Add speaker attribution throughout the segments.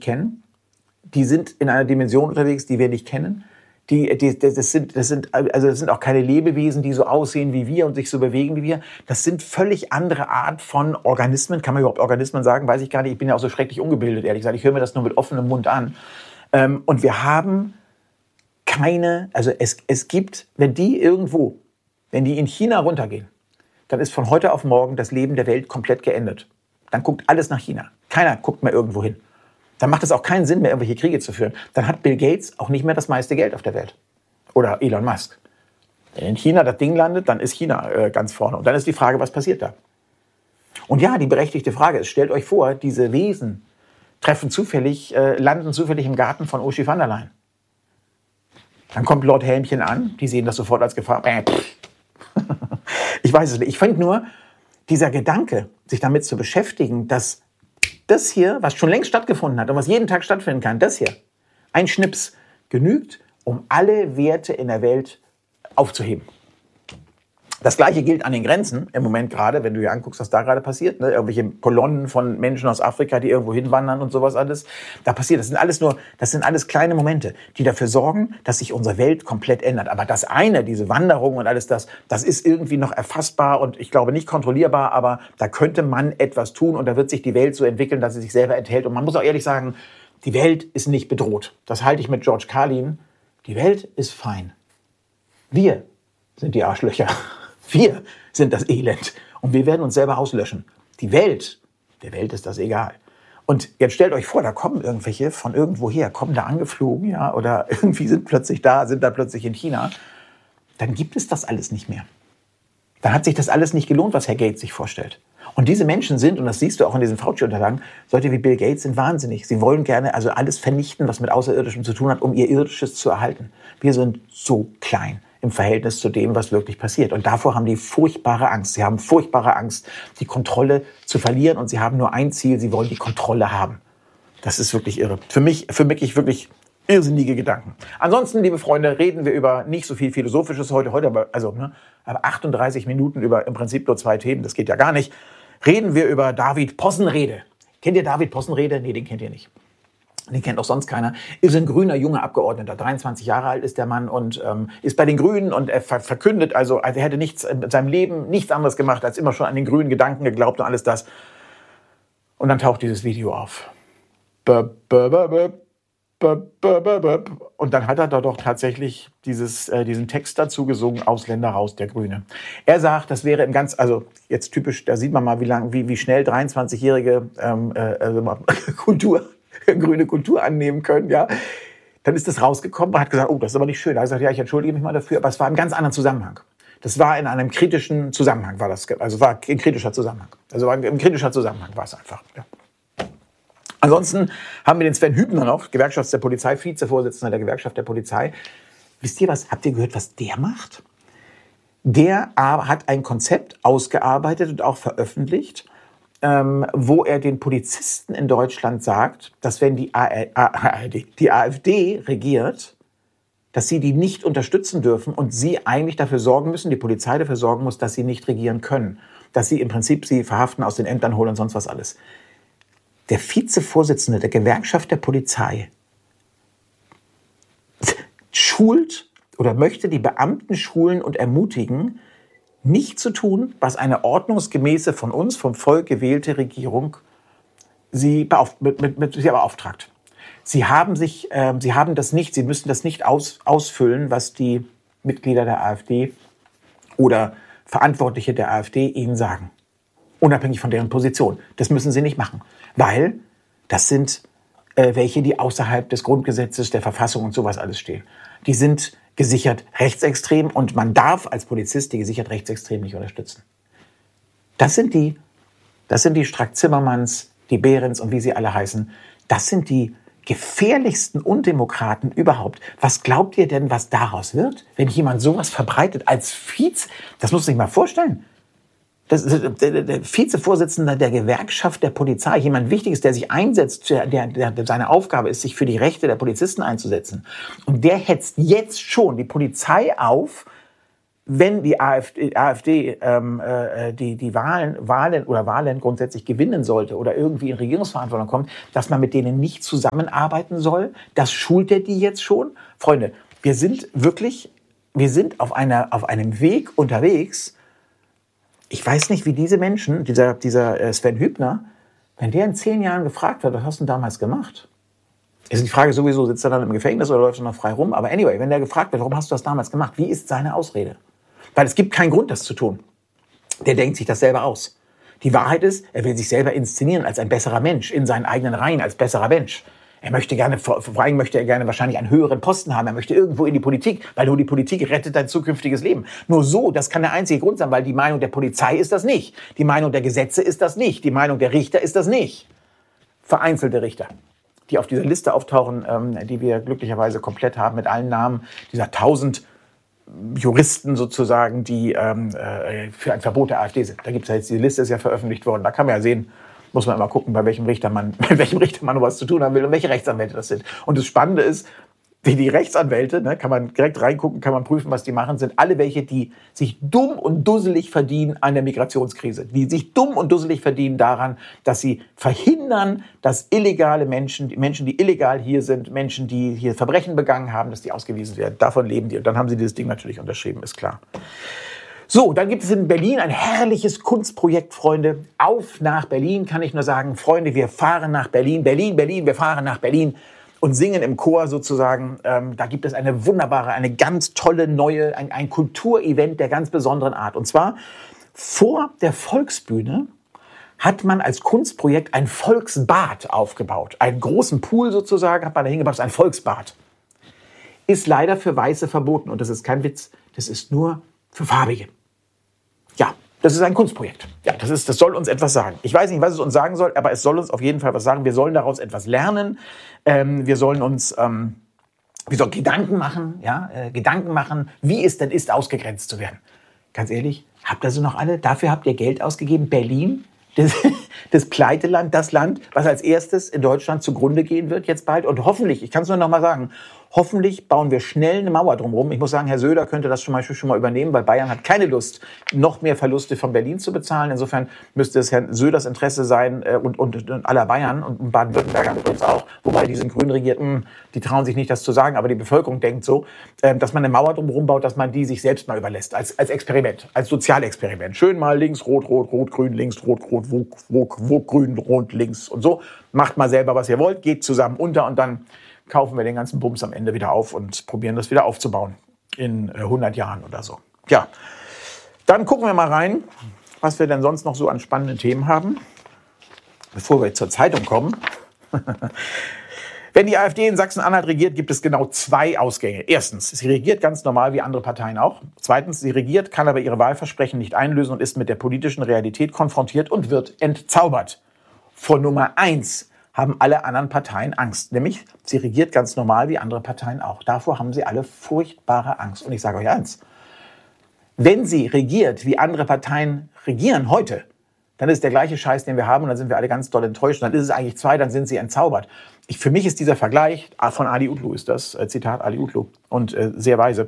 Speaker 1: kennen. Die sind in einer Dimension unterwegs, die wir nicht kennen. Das sind auch keine Lebewesen, die so aussehen wie wir und sich so bewegen wie wir. Das sind völlig andere Art von Organismen. Kann man überhaupt Organismen sagen? Weiß ich gar nicht. Ich bin ja auch so schrecklich ungebildet, ehrlich gesagt. Ich höre mir das nur mit offenem Mund an. Und wir haben es gibt, wenn die in China runtergehen, dann ist von heute auf morgen das Leben der Welt komplett geendet. Dann guckt alles nach China. Keiner guckt mehr irgendwo hin. Dann macht es auch keinen Sinn mehr, irgendwelche Kriege zu führen. Dann hat Bill Gates auch nicht mehr das meiste Geld auf der Welt. Oder Elon Musk. Wenn in China das Ding landet, dann ist China ganz vorne. Und dann ist die Frage, was passiert da? Und ja, die berechtigte Frage ist, stellt euch vor, diese Wesen landen zufällig im Garten von Ursula von der Leyen. Dann kommt Lord Helmchen an, die sehen das sofort als Gefahr. Ich weiß es nicht. Ich finde nur, dieser Gedanke, sich damit zu beschäftigen, dass das hier, was schon längst stattgefunden hat und was jeden Tag stattfinden kann, das hier, ein Schnips, genügt, um alle Werte in der Welt aufzuheben. Das Gleiche gilt an den Grenzen im Moment gerade, wenn du dir anguckst, was da gerade passiert. Ne? Irgendwelche Kolonnen von Menschen aus Afrika, die irgendwo hinwandern und sowas alles. Da passiert, das sind alles kleine Momente, die dafür sorgen, dass sich unsere Welt komplett ändert. Aber das eine, diese Wanderung und alles das ist irgendwie noch erfassbar und ich glaube nicht kontrollierbar, aber da könnte man etwas tun und da wird sich die Welt so entwickeln, dass sie sich selber enthält. Und man muss auch ehrlich sagen, die Welt ist nicht bedroht. Das halte ich mit George Carlin. Die Welt ist fein. Wir sind die Arschlöcher. Wir sind das Elend und wir werden uns selber auslöschen. Der Welt ist das egal. Und jetzt stellt euch vor, da kommen irgendwelche von irgendwoher, kommen da angeflogen, ja, oder irgendwie sind da plötzlich in China. Dann gibt es das alles nicht mehr. Dann hat sich das alles nicht gelohnt, was Herr Gates sich vorstellt. Und diese Menschen sind, und das siehst du auch in diesen Fauci-Unterlagen, Leute wie Bill Gates sind wahnsinnig. Sie wollen gerne also alles vernichten, was mit Außerirdischem zu tun hat, um ihr Irdisches zu erhalten. Wir sind so klein im Verhältnis zu dem, was wirklich passiert. Und davor haben die furchtbare Angst. Sie haben furchtbare Angst, die Kontrolle zu verlieren. Und sie haben nur ein Ziel, sie wollen die Kontrolle haben. Das ist wirklich irre. Für mich wirklich irrsinnige Gedanken. Ansonsten, liebe Freunde, reden wir über nicht so viel Philosophisches heute aber 38 Minuten über im Prinzip nur 2 Themen, das geht ja gar nicht. Reden wir über David Possenrede. Kennt ihr David Possenrede? Nee, den kennt ihr nicht. Den kennt auch sonst keiner. Ist ein grüner, junger Abgeordneter. 23 Jahre alt ist der Mann und ist bei den Grünen und er verkündet, also er hätte in seinem Leben nichts anderes gemacht, als immer schon an den grünen Gedanken geglaubt und alles das. Und dann taucht dieses Video auf. Und dann hat er da doch tatsächlich diesen Text dazu gesungen, Ausländer raus, der Grüne. Er sagt, das wäre jetzt typisch, da sieht man mal, wie schnell 23-Jährige grüne Kultur annehmen können, ja. Dann ist das rausgekommen und hat gesagt, oh, das ist aber nicht schön. Da hat er gesagt, ja, ich entschuldige mich mal dafür, aber es war im ganz anderen Zusammenhang. Das war in einem kritischen Zusammenhang, war ein kritischer Zusammenhang. Also im kritischer Zusammenhang war es einfach, ja. Ansonsten haben wir den Sven Hübner noch, Gewerkschaft der Polizei, Vizevorsitzender der Gewerkschaft der Polizei. Wisst ihr was, habt ihr gehört, was der macht? Der hat ein Konzept ausgearbeitet und auch veröffentlicht, wo er den Polizisten in Deutschland sagt, dass wenn die AfD regiert, dass sie die nicht unterstützen dürfen und sie eigentlich dafür sorgen müssen, die Polizei dafür sorgen muss, dass sie nicht regieren können. Dass sie im Prinzip sie verhaften, aus den Ämtern holen und sonst was alles. Der Vizevorsitzende der Gewerkschaft der Polizei schult oder möchte die Beamten schulen und ermutigen, nicht zu tun, was eine ordnungsgemäße, von uns, vom Volk gewählte Regierung sie beauftragt. Sie müssen das nicht ausfüllen, was die Mitglieder der AfD oder Verantwortliche der AfD ihnen sagen. Unabhängig von deren Position. Das müssen sie nicht machen. Weil das sind welche, die außerhalb des Grundgesetzes, der Verfassung und sowas alles stehen. Die sind gesichert rechtsextrem und man darf als Polizist die gesichert rechtsextrem nicht unterstützen. Das sind die Strack-Zimmermanns, die Behrens und wie sie alle heißen. Das sind die gefährlichsten Undemokraten überhaupt. Was glaubt ihr denn, was daraus wird, wenn jemand sowas verbreitet als Vize? Das muss man sich mal vorstellen. Der Vizevorsitzender der Gewerkschaft der Polizei, jemand Wichtiges, der sich einsetzt, der seine Aufgabe ist, sich für die Rechte der Polizisten einzusetzen. Und der hetzt jetzt schon die Polizei auf, wenn die AfD die Wahlen grundsätzlich gewinnen sollte oder irgendwie in Regierungsverantwortung kommt, dass man mit denen nicht zusammenarbeiten soll. Das schult er die jetzt schon. Freunde, wir sind auf einem Weg unterwegs. Ich weiß nicht, wie diese Menschen, dieser Sven Hübner, wenn der in 10 Jahren gefragt wird, was hast du denn damals gemacht? Ist die Frage sowieso, sitzt er dann im Gefängnis oder läuft er noch frei rum? Aber anyway, wenn der gefragt wird, warum hast du das damals gemacht? Wie ist seine Ausrede? Weil es gibt keinen Grund, das zu tun. Der denkt sich das selber aus. Die Wahrheit ist, er will sich selber inszenieren als ein besserer Mensch, in seinen eigenen Reihen als besserer Mensch. Vor allem möchte er gerne wahrscheinlich einen höheren Posten haben. Er möchte irgendwo in die Politik, weil nur die Politik rettet dein zukünftiges Leben. Nur so, das kann der einzige Grund sein, weil die Meinung der Polizei ist das nicht. Die Meinung der Gesetze ist das nicht. Die Meinung der Richter ist das nicht. Vereinzelte Richter, die auf dieser Liste auftauchen, die wir glücklicherweise komplett haben mit allen Namen dieser 1000 Juristen sozusagen, die für ein Verbot der AfD sind. Da gibt es ja jetzt, die Liste ist ja veröffentlicht worden. Da kann man ja sehen, muss man immer gucken, bei welchem Richter man was zu tun haben will und welche Rechtsanwälte das sind. Und das Spannende ist, die Rechtsanwälte, kann man direkt reingucken, kann man prüfen, was die machen, sind alle welche, die sich dumm und dusselig verdienen an der Migrationskrise. Die sich dumm und dusselig verdienen daran, dass sie verhindern, dass illegale Menschen, die illegal hier sind, Menschen, die hier Verbrechen begangen haben, dass die ausgewiesen werden. Davon leben die. Und dann haben sie dieses Ding natürlich unterschrieben, ist klar. So, dann gibt es in Berlin ein herrliches Kunstprojekt, Freunde. Auf nach Berlin, kann ich nur sagen. Freunde, wir fahren nach Berlin. Berlin, Berlin, wir fahren nach Berlin. Und singen im Chor sozusagen. Da gibt es eine wunderbare, eine ganz tolle neue, ein Kulturevent der ganz besonderen Art. Und zwar vor der Volksbühne hat man als Kunstprojekt ein Volksbad aufgebaut. Einen großen Pool sozusagen hat man da hingebracht, ein Volksbad. Ist leider für Weiße verboten. Und das ist kein Witz, das ist nur für Farbige. Ja, das ist ein Kunstprojekt. Ja, das soll uns etwas sagen. Ich weiß nicht, was es uns sagen soll, aber es soll uns auf jeden Fall was sagen. Wir sollen daraus etwas lernen. Wir sollen uns Gedanken machen, wie es denn ist, ausgegrenzt zu werden. Ganz ehrlich, habt ihr sie noch alle? Dafür habt ihr Geld ausgegeben. Berlin, das Pleiteland, das Land, was als erstes in Deutschland zugrunde gehen wird jetzt bald. Und hoffentlich, ich kann es nur noch mal sagen, hoffentlich bauen wir schnell eine Mauer drumherum. Ich muss sagen, Herr Söder könnte das zum Beispiel schon mal übernehmen, weil Bayern hat keine Lust, noch mehr Verluste von Berlin zu bezahlen. Insofern müsste es Herrn Söders Interesse sein und aller Bayern und Baden-Württemberg übrigens auch, wobei die sind grün regiert, die trauen sich nicht, das zu sagen, aber die Bevölkerung denkt so, dass man eine Mauer drumherum baut, dass man die sich selbst mal überlässt, als Experiment, als Sozialexperiment. Schön mal links, rot, rot, rot, grün, links, rot, rot, wo, grün, rot, links und so. Macht mal selber, was ihr wollt, geht zusammen unter und dann kaufen wir den ganzen Bums am Ende wieder auf und probieren das wieder aufzubauen in 100 Jahren oder so. Ja, dann gucken wir mal rein, was wir denn sonst noch so an spannenden Themen haben, bevor wir zur Zeitung kommen. Wenn die AfD in Sachsen-Anhalt regiert, gibt es genau 2 Ausgänge. Erstens, sie regiert ganz normal wie andere Parteien auch. Zweitens, sie regiert, kann aber ihre Wahlversprechen nicht einlösen und ist mit der politischen Realität konfrontiert und wird entzaubert. Vor Nummer 1 haben alle anderen Parteien Angst. Nämlich, sie regiert ganz normal wie andere Parteien auch. Davor haben sie alle furchtbare Angst. Und ich sage euch eins, wenn sie regiert, wie andere Parteien regieren heute, dann ist es der gleiche Scheiß, den wir haben und dann sind wir alle ganz doll enttäuscht. Und dann ist es eigentlich 2, dann sind sie entzaubert. Für mich ist dieser Vergleich, von Ali Utlu ist das, Zitat Ali Utlu und sehr weise.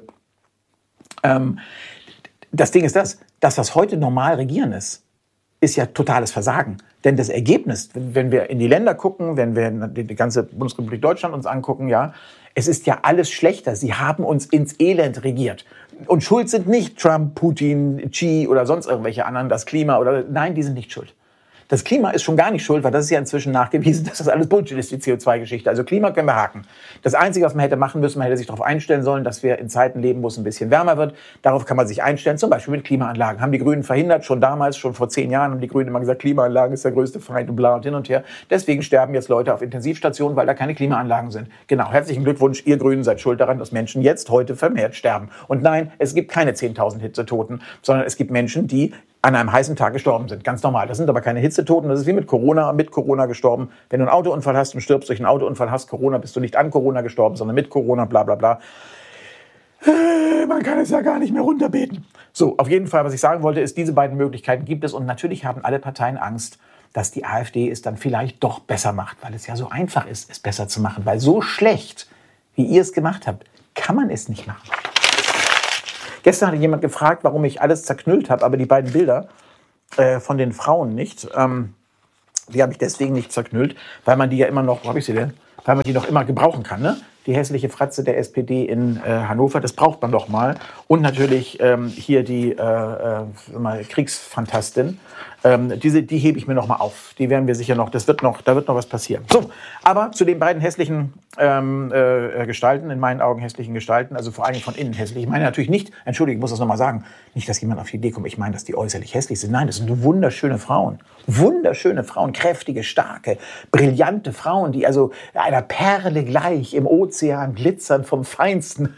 Speaker 1: Das Ding ist das, was heute normal regieren ist ja totales Versagen. Denn das Ergebnis, wenn wir in die Länder gucken, wenn wir die ganze Bundesrepublik Deutschland uns angucken, ja, es ist ja alles schlechter. Sie haben uns ins Elend regiert. Und schuld sind nicht Trump, Putin, Xi oder sonst irgendwelche anderen, das Klima oder, nein, die sind nicht schuld. Das Klima ist schon gar nicht schuld, weil das ist ja inzwischen nachgewiesen, dass das alles Bullshit ist, die CO2-Geschichte. Also Klima können wir haken. Das Einzige, was man hätte machen müssen, man hätte sich darauf einstellen sollen, dass wir in Zeiten leben, wo es ein bisschen wärmer wird. Darauf kann man sich einstellen, zum Beispiel mit Klimaanlagen. Haben die Grünen verhindert, schon damals, schon vor 10 Jahren, haben die Grünen immer gesagt, Klimaanlagen ist der größte Feind und bla und hin und her. Deswegen sterben jetzt Leute auf Intensivstationen, weil da keine Klimaanlagen sind. Genau, herzlichen Glückwunsch, ihr Grünen seid schuld daran, dass Menschen jetzt heute vermehrt sterben. Und nein, es gibt keine 10.000 Hitzetoten, sondern es gibt Menschen, die an einem heißen Tag gestorben sind. Ganz normal. Das sind aber keine Hitzetoten. Das ist wie mit Corona gestorben. Wenn du einen Autounfall hast und stirbst durch einen Autounfall, hast Corona, bist du nicht an Corona gestorben, sondern mit Corona, bla bla bla. Man kann es ja gar nicht mehr runterbeten. So, auf jeden Fall, was ich sagen wollte, ist, diese beiden Möglichkeiten gibt es. Und natürlich haben alle Parteien Angst, dass die AfD es dann vielleicht doch besser macht, weil es ja so einfach ist, es besser zu machen. Weil so schlecht, wie ihr es gemacht habt, kann man es nicht machen. Gestern hatte jemand gefragt, warum ich alles zerknüllt habe, aber die beiden Bilder von den Frauen nicht. Die habe ich deswegen nicht zerknüllt, weil man die ja immer noch, wo habe ich sie denn? Weil man die noch immer gebrauchen kann, ne? Die hässliche Fratze der SPD in Hannover, das braucht man doch mal. Und natürlich hier die Kriegsfantastin. Die hebe ich mir noch mal auf. Die werden wir sicher noch, da wird noch was passieren. So, aber zu den beiden hässlichen Gestalten, in meinen Augen hässlichen Gestalten, also vor allem von innen hässlich. Ich meine natürlich nicht, Entschuldigung, ich muss das noch mal sagen, nicht, dass jemand auf die Idee kommt, ich meine, dass die äußerlich hässlich sind. Nein, das sind wunderschöne Frauen. Wunderschöne Frauen, kräftige, starke, brillante Frauen, die also einer Perle gleich im Ozean glitzern vom Feinsten.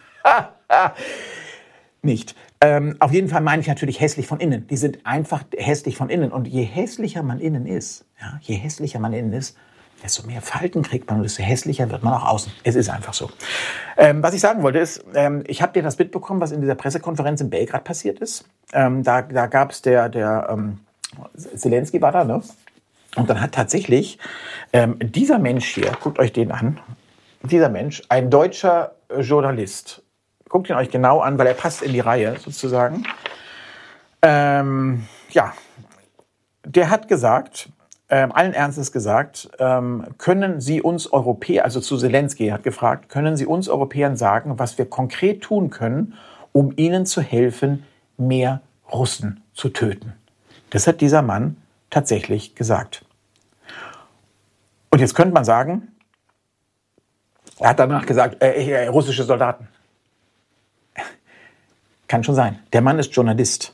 Speaker 1: Nicht. Auf jeden Fall meine ich natürlich hässlich von innen. Die sind einfach hässlich von innen. Und je hässlicher man innen ist, desto mehr Falten kriegt man und desto hässlicher wird man auch außen. Es ist einfach so. Was ich sagen wollte ist, ich habe dir das mitbekommen, was in dieser Pressekonferenz in Belgrad passiert ist. Da gab es Zelensky war da, ne? Und dann hat tatsächlich dieser Mensch hier, guckt euch den an, dieser Mensch, ein deutscher Journalist, guckt ihn euch genau an, weil er passt in die Reihe sozusagen. Der hat gesagt, allen Ernstes gesagt, können Sie uns Europäer, also zu Zelensky hat gefragt, können Sie uns Europäern sagen, was wir konkret tun können, um Ihnen zu helfen, mehr Russen zu töten? Das hat dieser Mann tatsächlich gesagt. Und jetzt könnte man sagen, er hat danach gesagt, russische Soldaten. Kann schon sein. Der Mann ist Journalist.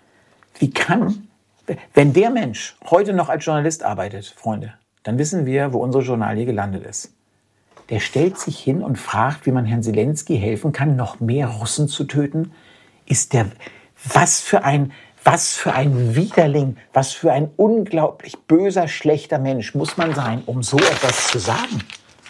Speaker 1: Wenn der Mensch heute noch als Journalist arbeitet, Freunde, dann wissen wir, wo unsere Journalie gelandet ist. Der stellt sich hin und fragt, wie man Herrn Zelensky helfen kann, noch mehr Russen zu töten. Was für ein Widerling, was für ein unglaublich böser, schlechter Mensch muss man sein, um so etwas zu sagen.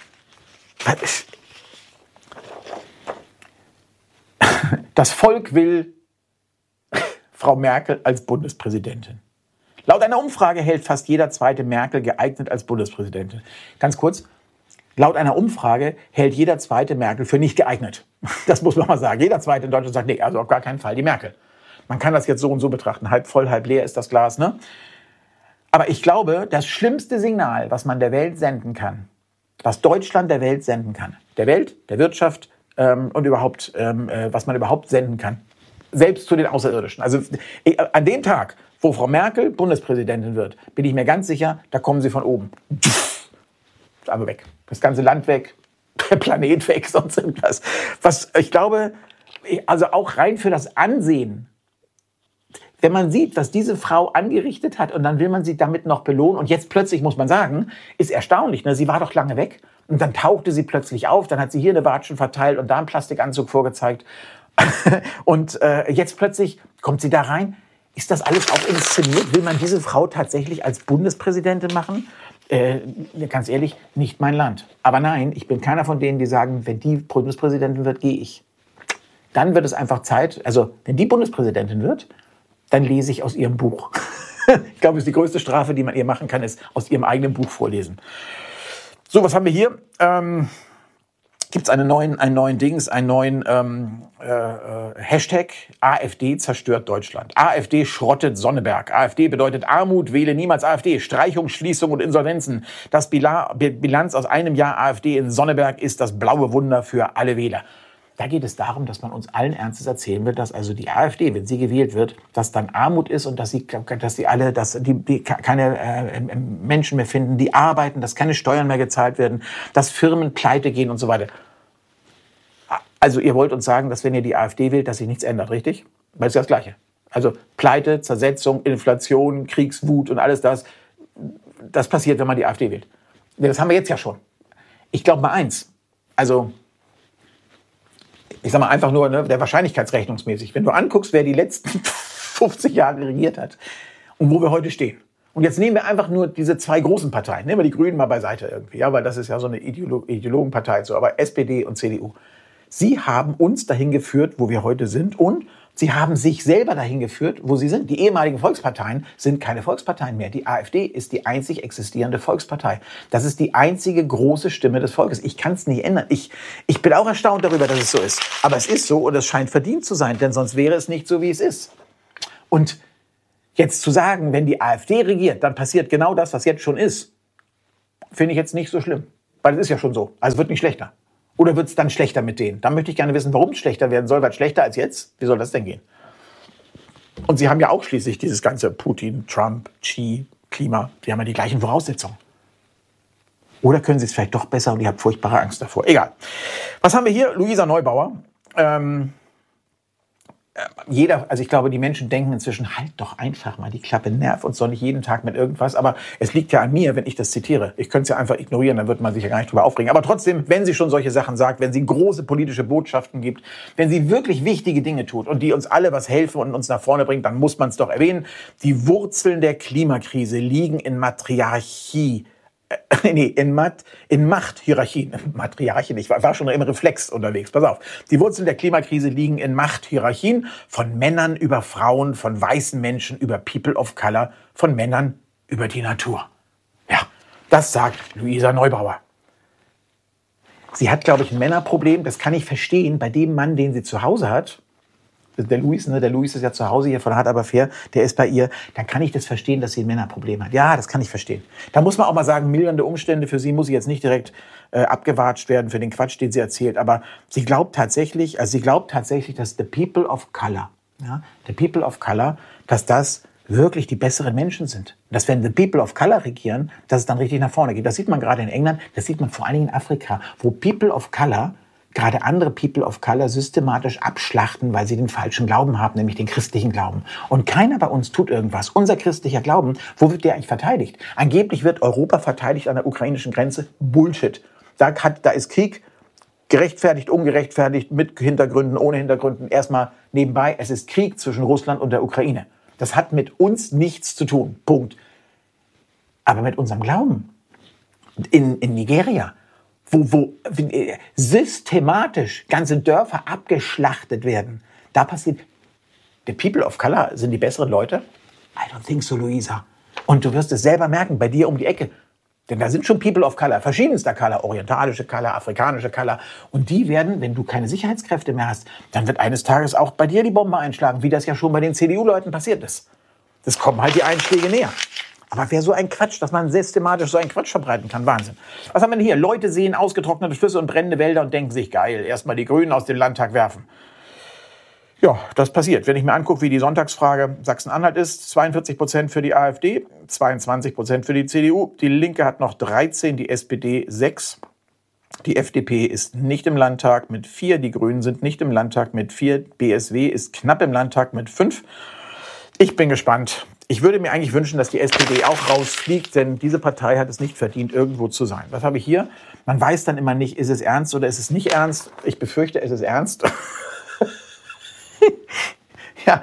Speaker 1: Das Volk will Frau Merkel als Bundespräsidentin. Laut einer Umfrage hält fast jeder zweite Merkel geeignet als Bundespräsidentin. Ganz kurz, laut einer Umfrage hält jeder zweite Merkel für nicht geeignet. Das muss man mal sagen. Jeder zweite in Deutschland sagt, nee, also auf gar keinen Fall die Merkel. Man kann das jetzt so und so betrachten. Halb voll, halb leer ist das Glas, ne? Aber ich glaube, das schlimmste Signal, was man der Welt senden kann, was Deutschland der Welt senden kann, der Welt, der Wirtschaft, und überhaupt, was man überhaupt senden kann. Selbst zu den Außerirdischen. Also an dem Tag, wo Frau Merkel Bundespräsidentin wird, bin ich mir ganz sicher, da kommen sie von oben. Ist aber weg. Das ganze Land weg, der Planet weg, sonst irgendwas. Was ich glaube, also auch rein für das Ansehen, wenn man sieht, was diese Frau angerichtet hat und dann will man sie damit noch belohnen und jetzt plötzlich, muss man sagen, ist erstaunlich, ne? Sie war doch lange weg und dann tauchte sie plötzlich auf, dann hat sie hier eine Watschen verteilt und da einen Plastikanzug vorgezeigt und jetzt plötzlich kommt sie da rein. Ist das alles auch inszeniert? Will man diese Frau tatsächlich als Bundespräsidentin machen? Ganz ehrlich, nicht mein Land. Aber nein, ich bin keiner von denen, die sagen, wenn die Bundespräsidentin wird, gehe ich. Dann wird es einfach Zeit, also wenn die Bundespräsidentin wird, dann lese ich aus ihrem Buch. Ich glaube, das ist die größte Strafe, die man ihr machen kann, ist aus ihrem eigenen Buch vorlesen. So, was haben wir hier? Gibt es einen neuen Hashtag AfD zerstört Deutschland. AfD schrottet Sonneberg. AfD bedeutet Armut, wähle niemals AfD. Streichung, Schließung und Insolvenzen. Das Bilanz aus einem Jahr AfD in Sonneberg ist das blaue Wunder für alle Wähler. Da geht es darum, dass man uns allen Ernstes erzählen will, dass also die AfD, wenn sie gewählt wird, dass dann Armut ist und dass die keine Menschen mehr finden, die arbeiten, dass keine Steuern mehr gezahlt werden, dass Firmen pleite gehen und so weiter. Also ihr wollt uns sagen, dass wenn ihr die AfD wählt, dass sich nichts ändert, richtig? Weil es ist ja das Gleiche. Also Pleite, Zersetzung, Inflation, Kriegswut und alles das passiert, wenn man die AfD wählt. Das haben wir jetzt ja schon. Ich glaube mal eins, also ich sag mal einfach nur, ne, der wahrscheinlichkeitsrechnungsmäßig. Wenn du anguckst, wer die letzten 50 Jahre regiert hat und wo wir heute stehen. Und jetzt nehmen wir einfach nur diese zwei großen Parteien. Nehmen wir die Grünen mal beiseite irgendwie. Ja, weil das ist ja so eine Ideologenpartei. So. Aber SPD und CDU. Sie haben uns dahin geführt, wo wir heute sind. Und Sie haben sich selber dahin geführt, wo sie sind. Die ehemaligen Volksparteien sind keine Volksparteien mehr. Die AfD ist die einzig existierende Volkspartei. Das ist die einzige große Stimme des Volkes. Ich kann es nicht ändern. Ich bin auch erstaunt darüber, dass es so ist. Aber es ist so und es scheint verdient zu sein, denn sonst wäre es nicht so, wie es ist. Und jetzt zu sagen, wenn die AfD regiert, dann passiert genau das, was jetzt schon ist, finde ich jetzt nicht so schlimm. Weil es ist ja schon so. Also es wird nicht schlechter. Oder wird es dann schlechter mit denen? Dann möchte ich gerne wissen, warum es schlechter werden soll. Weil schlechter als jetzt? Wie soll das denn gehen? Und sie haben ja auch schließlich dieses ganze Putin, Trump, Xi, Klima. Die haben ja die gleichen Voraussetzungen. Oder können sie es vielleicht doch besser und ihr habt furchtbare Angst davor? Egal. Was haben wir hier? Luisa Neubauer. Also ich glaube, die Menschen denken inzwischen, halt doch einfach mal die Klappe, nerv uns doch nicht jeden Tag mit irgendwas. Aber es liegt ja an mir, wenn ich das zitiere. Ich könnte es ja einfach ignorieren, dann wird man sich ja gar nicht drüber aufregen. Aber trotzdem, wenn sie schon solche Sachen sagt, wenn sie große politische Botschaften gibt, wenn sie wirklich wichtige Dinge tut und die uns alle was helfen und uns nach vorne bringt, dann muss man es doch erwähnen. Die Wurzeln der Klimakrise liegen in Matriarchie. In Machthierarchien. Matriarchen, ich war schon im Reflex unterwegs. Pass auf. Die Wurzeln der Klimakrise liegen in Machthierarchien von Männern über Frauen, von weißen Menschen über People of Color, von Männern über die Natur. Ja, das sagt Luisa Neubauer. Sie hat, glaube ich, ein Männerproblem. Das kann ich verstehen bei dem Mann, den sie zu Hause hat. Der Luis ist ja zu Hause hier von Hart aber fair, der ist bei ihr, dann kann ich das verstehen, dass sie ein Männerproblem hat. Ja, das kann ich verstehen. Da muss man auch mal sagen, mildernde Umstände für sie muss sie jetzt nicht direkt abgewatscht werden für den Quatsch, den sie erzählt, aber sie glaubt tatsächlich, dass the people of color, dass das wirklich die besseren Menschen sind. Dass wenn the people of color regieren, dass es dann richtig nach vorne geht. Das sieht man gerade in England, das sieht man vor allen Dingen in Afrika, wo people of color gerade andere People of Color systematisch abschlachten, weil sie den falschen Glauben haben, nämlich den christlichen Glauben. Und keiner bei uns tut irgendwas. Unser christlicher Glauben, wo wird der eigentlich verteidigt? Angeblich wird Europa verteidigt an der ukrainischen Grenze. Bullshit. Da ist Krieg, gerechtfertigt, ungerechtfertigt, mit Hintergründen, ohne Hintergründen. Erstmal nebenbei, es ist Krieg zwischen Russland und der Ukraine. Das hat mit uns nichts zu tun. Punkt. Aber mit unserem Glauben in Nigeria, wo systematisch ganze Dörfer abgeschlachtet werden. Da passiert, the people of color sind die besseren Leute? I don't think so, Luisa. Und du wirst es selber merken, bei dir um die Ecke. Denn da sind schon people of color, verschiedenster Color, orientalische Color, afrikanische Color. Und die werden, wenn du keine Sicherheitskräfte mehr hast, dann wird eines Tages auch bei dir die Bombe einschlagen, wie das ja schon bei den CDU-Leuten passiert ist. Das kommen halt die Einschläge näher. Aber wer so ein Quatsch, dass man systematisch so einen Quatsch verbreiten kann, Wahnsinn. Was haben wir denn hier? Leute sehen ausgetrocknete Flüsse und brennende Wälder und denken sich, geil, erstmal die Grünen aus dem Landtag werfen. Ja, das passiert. Wenn ich mir angucke, wie die Sonntagsfrage Sachsen-Anhalt ist, 42% für die AfD, 22% für die CDU, die Linke hat noch 13, die SPD 6. Die FDP ist nicht im Landtag mit 4, die Grünen sind nicht im Landtag mit 4, BSW ist knapp im Landtag mit 5. Ich bin gespannt. Ich würde mir eigentlich wünschen, dass die SPD auch rausfliegt, denn diese Partei hat es nicht verdient, irgendwo zu sein. Was habe ich hier? Man weiß dann immer nicht, ist es ernst oder ist es nicht ernst. Ich befürchte, es ist ernst. Ja.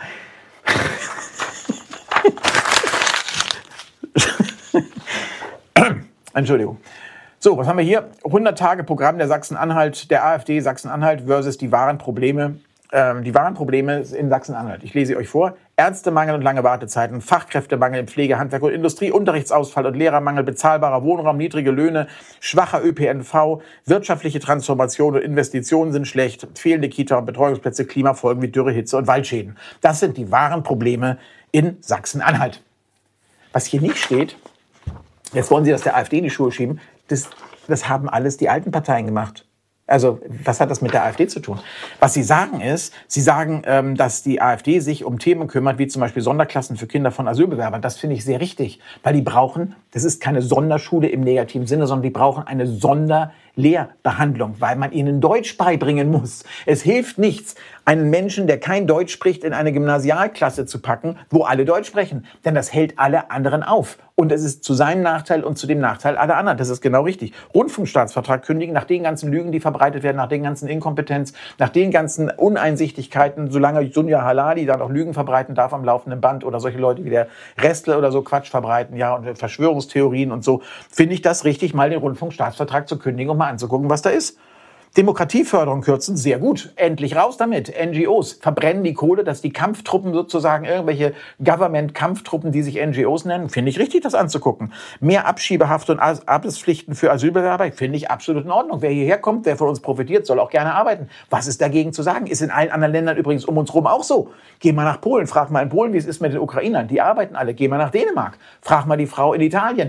Speaker 1: Entschuldigung. So, was haben wir hier? 100-Tage-Programm der Sachsen-Anhalt, der AfD Sachsen-Anhalt versus die wahren Probleme. Die wahren Probleme in Sachsen-Anhalt. Ich lese sie euch vor. Ärztemangel und lange Wartezeiten, Fachkräftemangel in Pflege, Handwerk und Industrie, Unterrichtsausfall und Lehrermangel, bezahlbarer Wohnraum, niedrige Löhne, schwacher ÖPNV, wirtschaftliche Transformation und Investitionen sind schlecht, fehlende Kita- und Betreuungsplätze, Klimafolgen wie Dürre, Hitze und Waldschäden. Das sind die wahren Probleme in Sachsen-Anhalt. Was hier nicht steht, jetzt wollen Sie das der AfD in die Schuhe schieben, das haben alles die alten Parteien gemacht. Also, was hat das mit der AfD zu tun? Was sie sagen ist, dass die AfD sich um Themen kümmert, wie zum Beispiel Sonderklassen für Kinder von Asylbewerbern. Das finde ich sehr richtig, weil die brauchen, das ist keine Sonderschule im negativen Sinne, sondern die brauchen eine Sonderlehrbehandlung, weil man ihnen Deutsch beibringen muss. Es hilft nichts, einen Menschen, der kein Deutsch spricht, in eine Gymnasialklasse zu packen, wo alle Deutsch sprechen. Denn das hält alle anderen auf. Und es ist zu seinem Nachteil und zu dem Nachteil aller anderen. Das ist genau richtig. Rundfunkstaatsvertrag kündigen nach den ganzen Lügen, die verbreitet werden, nach den ganzen Inkompetenz, nach den ganzen Uneinsichtigkeiten, solange Sunja Halali da noch Lügen verbreiten darf am laufenden Band oder solche Leute wie der Restle oder so Quatsch verbreiten, ja, und Verschwörungstheorien und so, finde ich das richtig, mal den Rundfunkstaatsvertrag zu kündigen und mal anzugucken, was da ist. Demokratieförderung kürzen, sehr gut. Endlich raus damit. NGOs verbrennen die Kohle, dass die Kampftruppen sozusagen, irgendwelche Government-Kampftruppen, die sich NGOs nennen, finde ich richtig, das anzugucken. Mehr Abschiebehaft und Arbeitspflichten für Asylbewerber, finde ich absolut in Ordnung. Wer hierher kommt, wer von uns profitiert, soll auch gerne arbeiten. Was ist dagegen zu sagen? Ist in allen anderen Ländern übrigens um uns rum auch so. Geh mal nach Polen, frag mal in Polen, wie es ist mit den Ukrainern. Die arbeiten alle. Geh mal nach Dänemark, frag mal die Frau in Italien.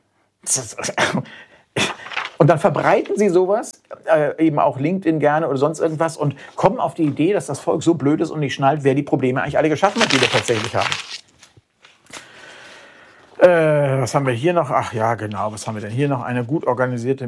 Speaker 1: Und dann verbreiten sie sowas, eben auch LinkedIn gerne oder sonst irgendwas und kommen auf die Idee, dass das Volk so blöd ist und nicht schnallt, wer die Probleme eigentlich alle geschaffen hat, die wir tatsächlich haben. Was haben wir hier noch? Ach ja, genau, was haben wir denn hier noch? Eine gut organisierte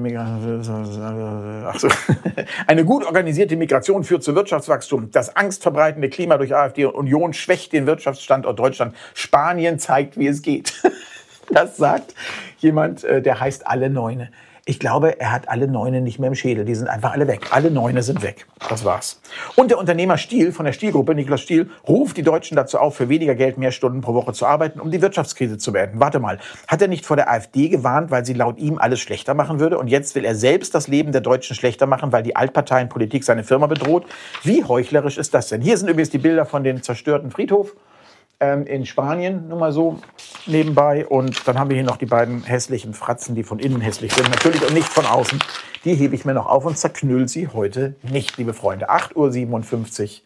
Speaker 1: Eine gut organisierte Migration führt zu Wirtschaftswachstum. Das angstverbreitende Klima durch AfD und Union schwächt den Wirtschaftsstandort Deutschland. Spanien zeigt, wie es geht. Das sagt jemand, der heißt Alle Neune. Ich glaube, er hat alle Neune nicht mehr im Schädel. Die sind einfach alle weg. Alle Neune sind weg. Das war's. Und der Unternehmer Stiel von der Stiel-Gruppe, Niklas Stiel, ruft die Deutschen dazu auf, für weniger Geld mehr Stunden pro Woche zu arbeiten, um die Wirtschaftskrise zu beenden. Warte mal, hat er nicht vor der AfD gewarnt, weil sie laut ihm alles schlechter machen würde? Und jetzt will er selbst das Leben der Deutschen schlechter machen, weil die Altparteienpolitik seine Firma bedroht? Wie heuchlerisch ist das denn? Hier sind übrigens die Bilder von dem zerstörten Friedhof in Spanien, nur mal so nebenbei. Und dann haben wir hier noch die beiden hässlichen Fratzen, die von innen hässlich sind, natürlich und nicht von außen. Die hebe ich mir noch auf und zerknüll sie heute nicht, liebe Freunde. 8:57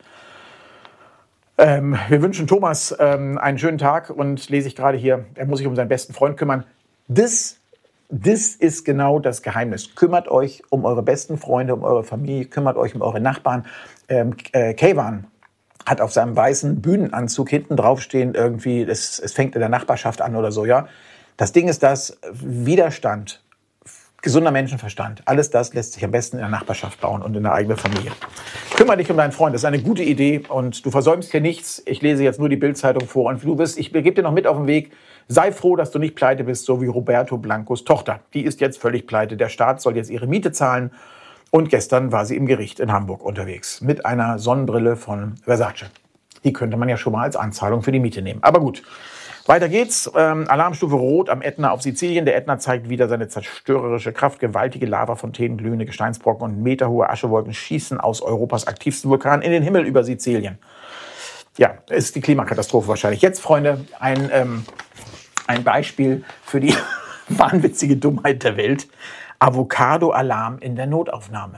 Speaker 1: Uhr. Wir wünschen Thomas einen schönen Tag und lese ich gerade hier, er muss sich um seinen besten Freund kümmern. Das ist genau das Geheimnis. Kümmert euch um eure besten Freunde, um eure Familie, kümmert euch um eure Nachbarn. Kayvan hat auf seinem weißen Bühnenanzug hinten draufstehen, irgendwie, es fängt in der Nachbarschaft an oder so, ja. Das Ding ist das, Widerstand, gesunder Menschenverstand, alles das lässt sich am besten in der Nachbarschaft bauen und in der eigenen Familie. Kümmere dich um deinen Freund, das ist eine gute Idee und du versäumst hier nichts. Ich lese jetzt nur die Bild-Zeitung vor und ich gebe dir noch mit auf den Weg, sei froh, dass du nicht pleite bist, so wie Roberto Blancos Tochter. Die ist jetzt völlig pleite, der Staat soll jetzt ihre Miete zahlen. Und gestern war sie im Gericht in Hamburg unterwegs mit einer Sonnenbrille von Versace. Die könnte man ja schon mal als Anzahlung für die Miete nehmen. Aber gut, weiter geht's. Alarmstufe Rot am Ätna auf Sizilien. Der Ätna zeigt wieder seine zerstörerische Kraft. Gewaltige Lavafontänen, glühende Gesteinsbrocken und meterhohe Aschewolken schießen aus Europas aktivsten Vulkan in den Himmel über Sizilien. Ja, ist die Klimakatastrophe wahrscheinlich. Jetzt, Freunde, ein Beispiel für die wahnwitzige Dummheit der Welt. Avocado-Alarm in der Notaufnahme.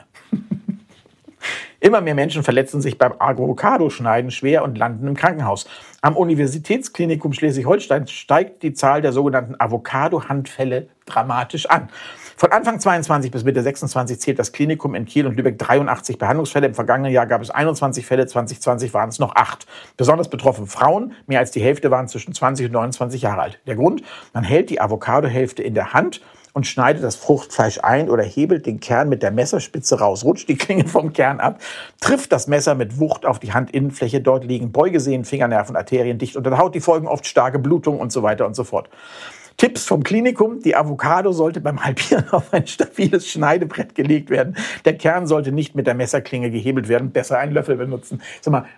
Speaker 1: Immer mehr Menschen verletzen sich beim Avocadoschneiden schwer und landen im Krankenhaus. Am Universitätsklinikum Schleswig-Holstein steigt die Zahl der sogenannten Avocado-Handfälle dramatisch an. Von Anfang 22 bis Mitte 26 zählt das Klinikum in Kiel und Lübeck 83 Behandlungsfälle. Im vergangenen Jahr gab es 21 Fälle, 2020 waren es noch 8. Besonders betroffen Frauen, mehr als die Hälfte waren zwischen 20 und 29 Jahre alt. Der Grund, man hält die Avocadohälfte in der Hand und schneidet das Fruchtfleisch ein oder hebelt den Kern mit der Messerspitze raus, rutscht die Klinge vom Kern ab, trifft das Messer mit Wucht auf die Handinnenfläche, dort liegen Beugesehnen, Fingernerven, Arterien dicht unter der Haut, die folgen oft starke Blutung und so weiter und so fort. Tipps vom Klinikum: Die Avocado sollte beim Halbieren auf ein stabiles Schneidebrett gelegt werden. Der Kern sollte nicht mit der Messerklinge gehebelt werden, besser einen Löffel benutzen. Sag mal,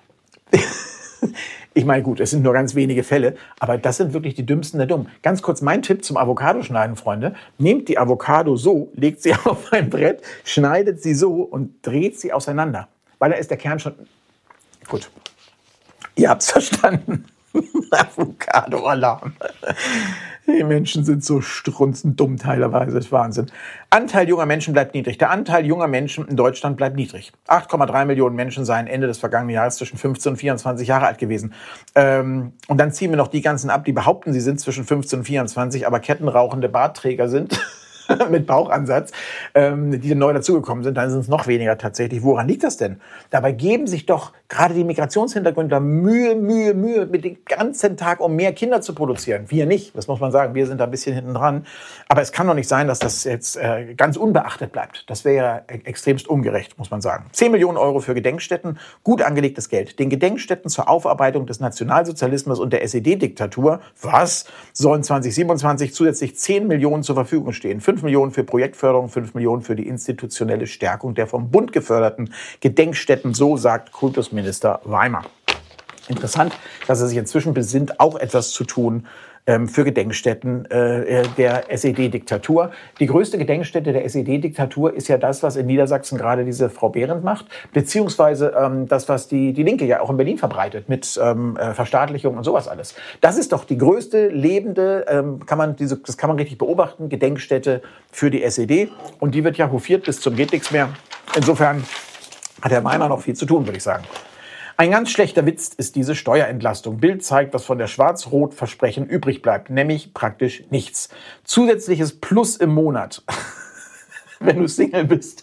Speaker 1: ich meine, gut, es sind nur ganz wenige Fälle, aber das sind wirklich die Dümmsten der Dummen. Ganz kurz mein Tipp zum Avocadoschneiden, Freunde. Nehmt die Avocado so, legt sie auf ein Brett, schneidet sie so und dreht sie auseinander. Weil da ist der Kern schon... Gut, ihr habt's verstanden. Avocado-Alarm. Die Menschen sind so strunzend dumm teilweise, das ist Wahnsinn. Anteil junger Menschen bleibt niedrig. Der Anteil junger Menschen in Deutschland bleibt niedrig. 8,3 Millionen Menschen seien Ende des vergangenen Jahres zwischen 15 und 24 Jahre alt gewesen. Und dann ziehen wir noch die ganzen ab, die behaupten, sie sind zwischen 15 und 24, aber kettenrauchende Bartträger sind mit Bauchansatz, die neu dazugekommen sind, dann sind es noch weniger tatsächlich. Woran liegt das denn? Dabei geben sich doch gerade die Migrationshintergründler Mühe, mit dem ganzen Tag, um mehr Kinder zu produzieren. Wir nicht, das muss man sagen, wir sind da ein bisschen hinten dran. Aber es kann doch nicht sein, dass das jetzt ganz unbeachtet bleibt. Das wäre ja extremst ungerecht, muss man sagen. 10 Millionen Euro für Gedenkstätten, gut angelegtes Geld. Den Gedenkstätten zur Aufarbeitung des Nationalsozialismus und der SED-Diktatur, sollen 2027 zusätzlich 10 Millionen zur Verfügung stehen. 5 Millionen für Projektförderung, 5 Millionen für die institutionelle Stärkung der vom Bund geförderten Gedenkstätten, so sagt Kultusminister Weimer. Interessant, dass er sich inzwischen besinnt, auch etwas zu tun für Gedenkstätten der SED-Diktatur. Die größte Gedenkstätte der SED-Diktatur ist ja das, was in Niedersachsen gerade diese Frau Behrendt macht, beziehungsweise das, was die Linke ja auch in Berlin verbreitet mit Verstaatlichung und sowas alles. Das ist doch die größte lebende, das kann man richtig beobachten, Gedenkstätte für die SED. Und die wird ja hofiert bis zum geht nichts mehr. Insofern hat Herr Weimar noch viel zu tun, würde ich sagen. Ein ganz schlechter Witz ist diese Steuerentlastung. Bild zeigt, was von der Schwarz-Rot-Versprechen übrig bleibt, nämlich praktisch nichts. Zusätzliches Plus im Monat, wenn du Single bist,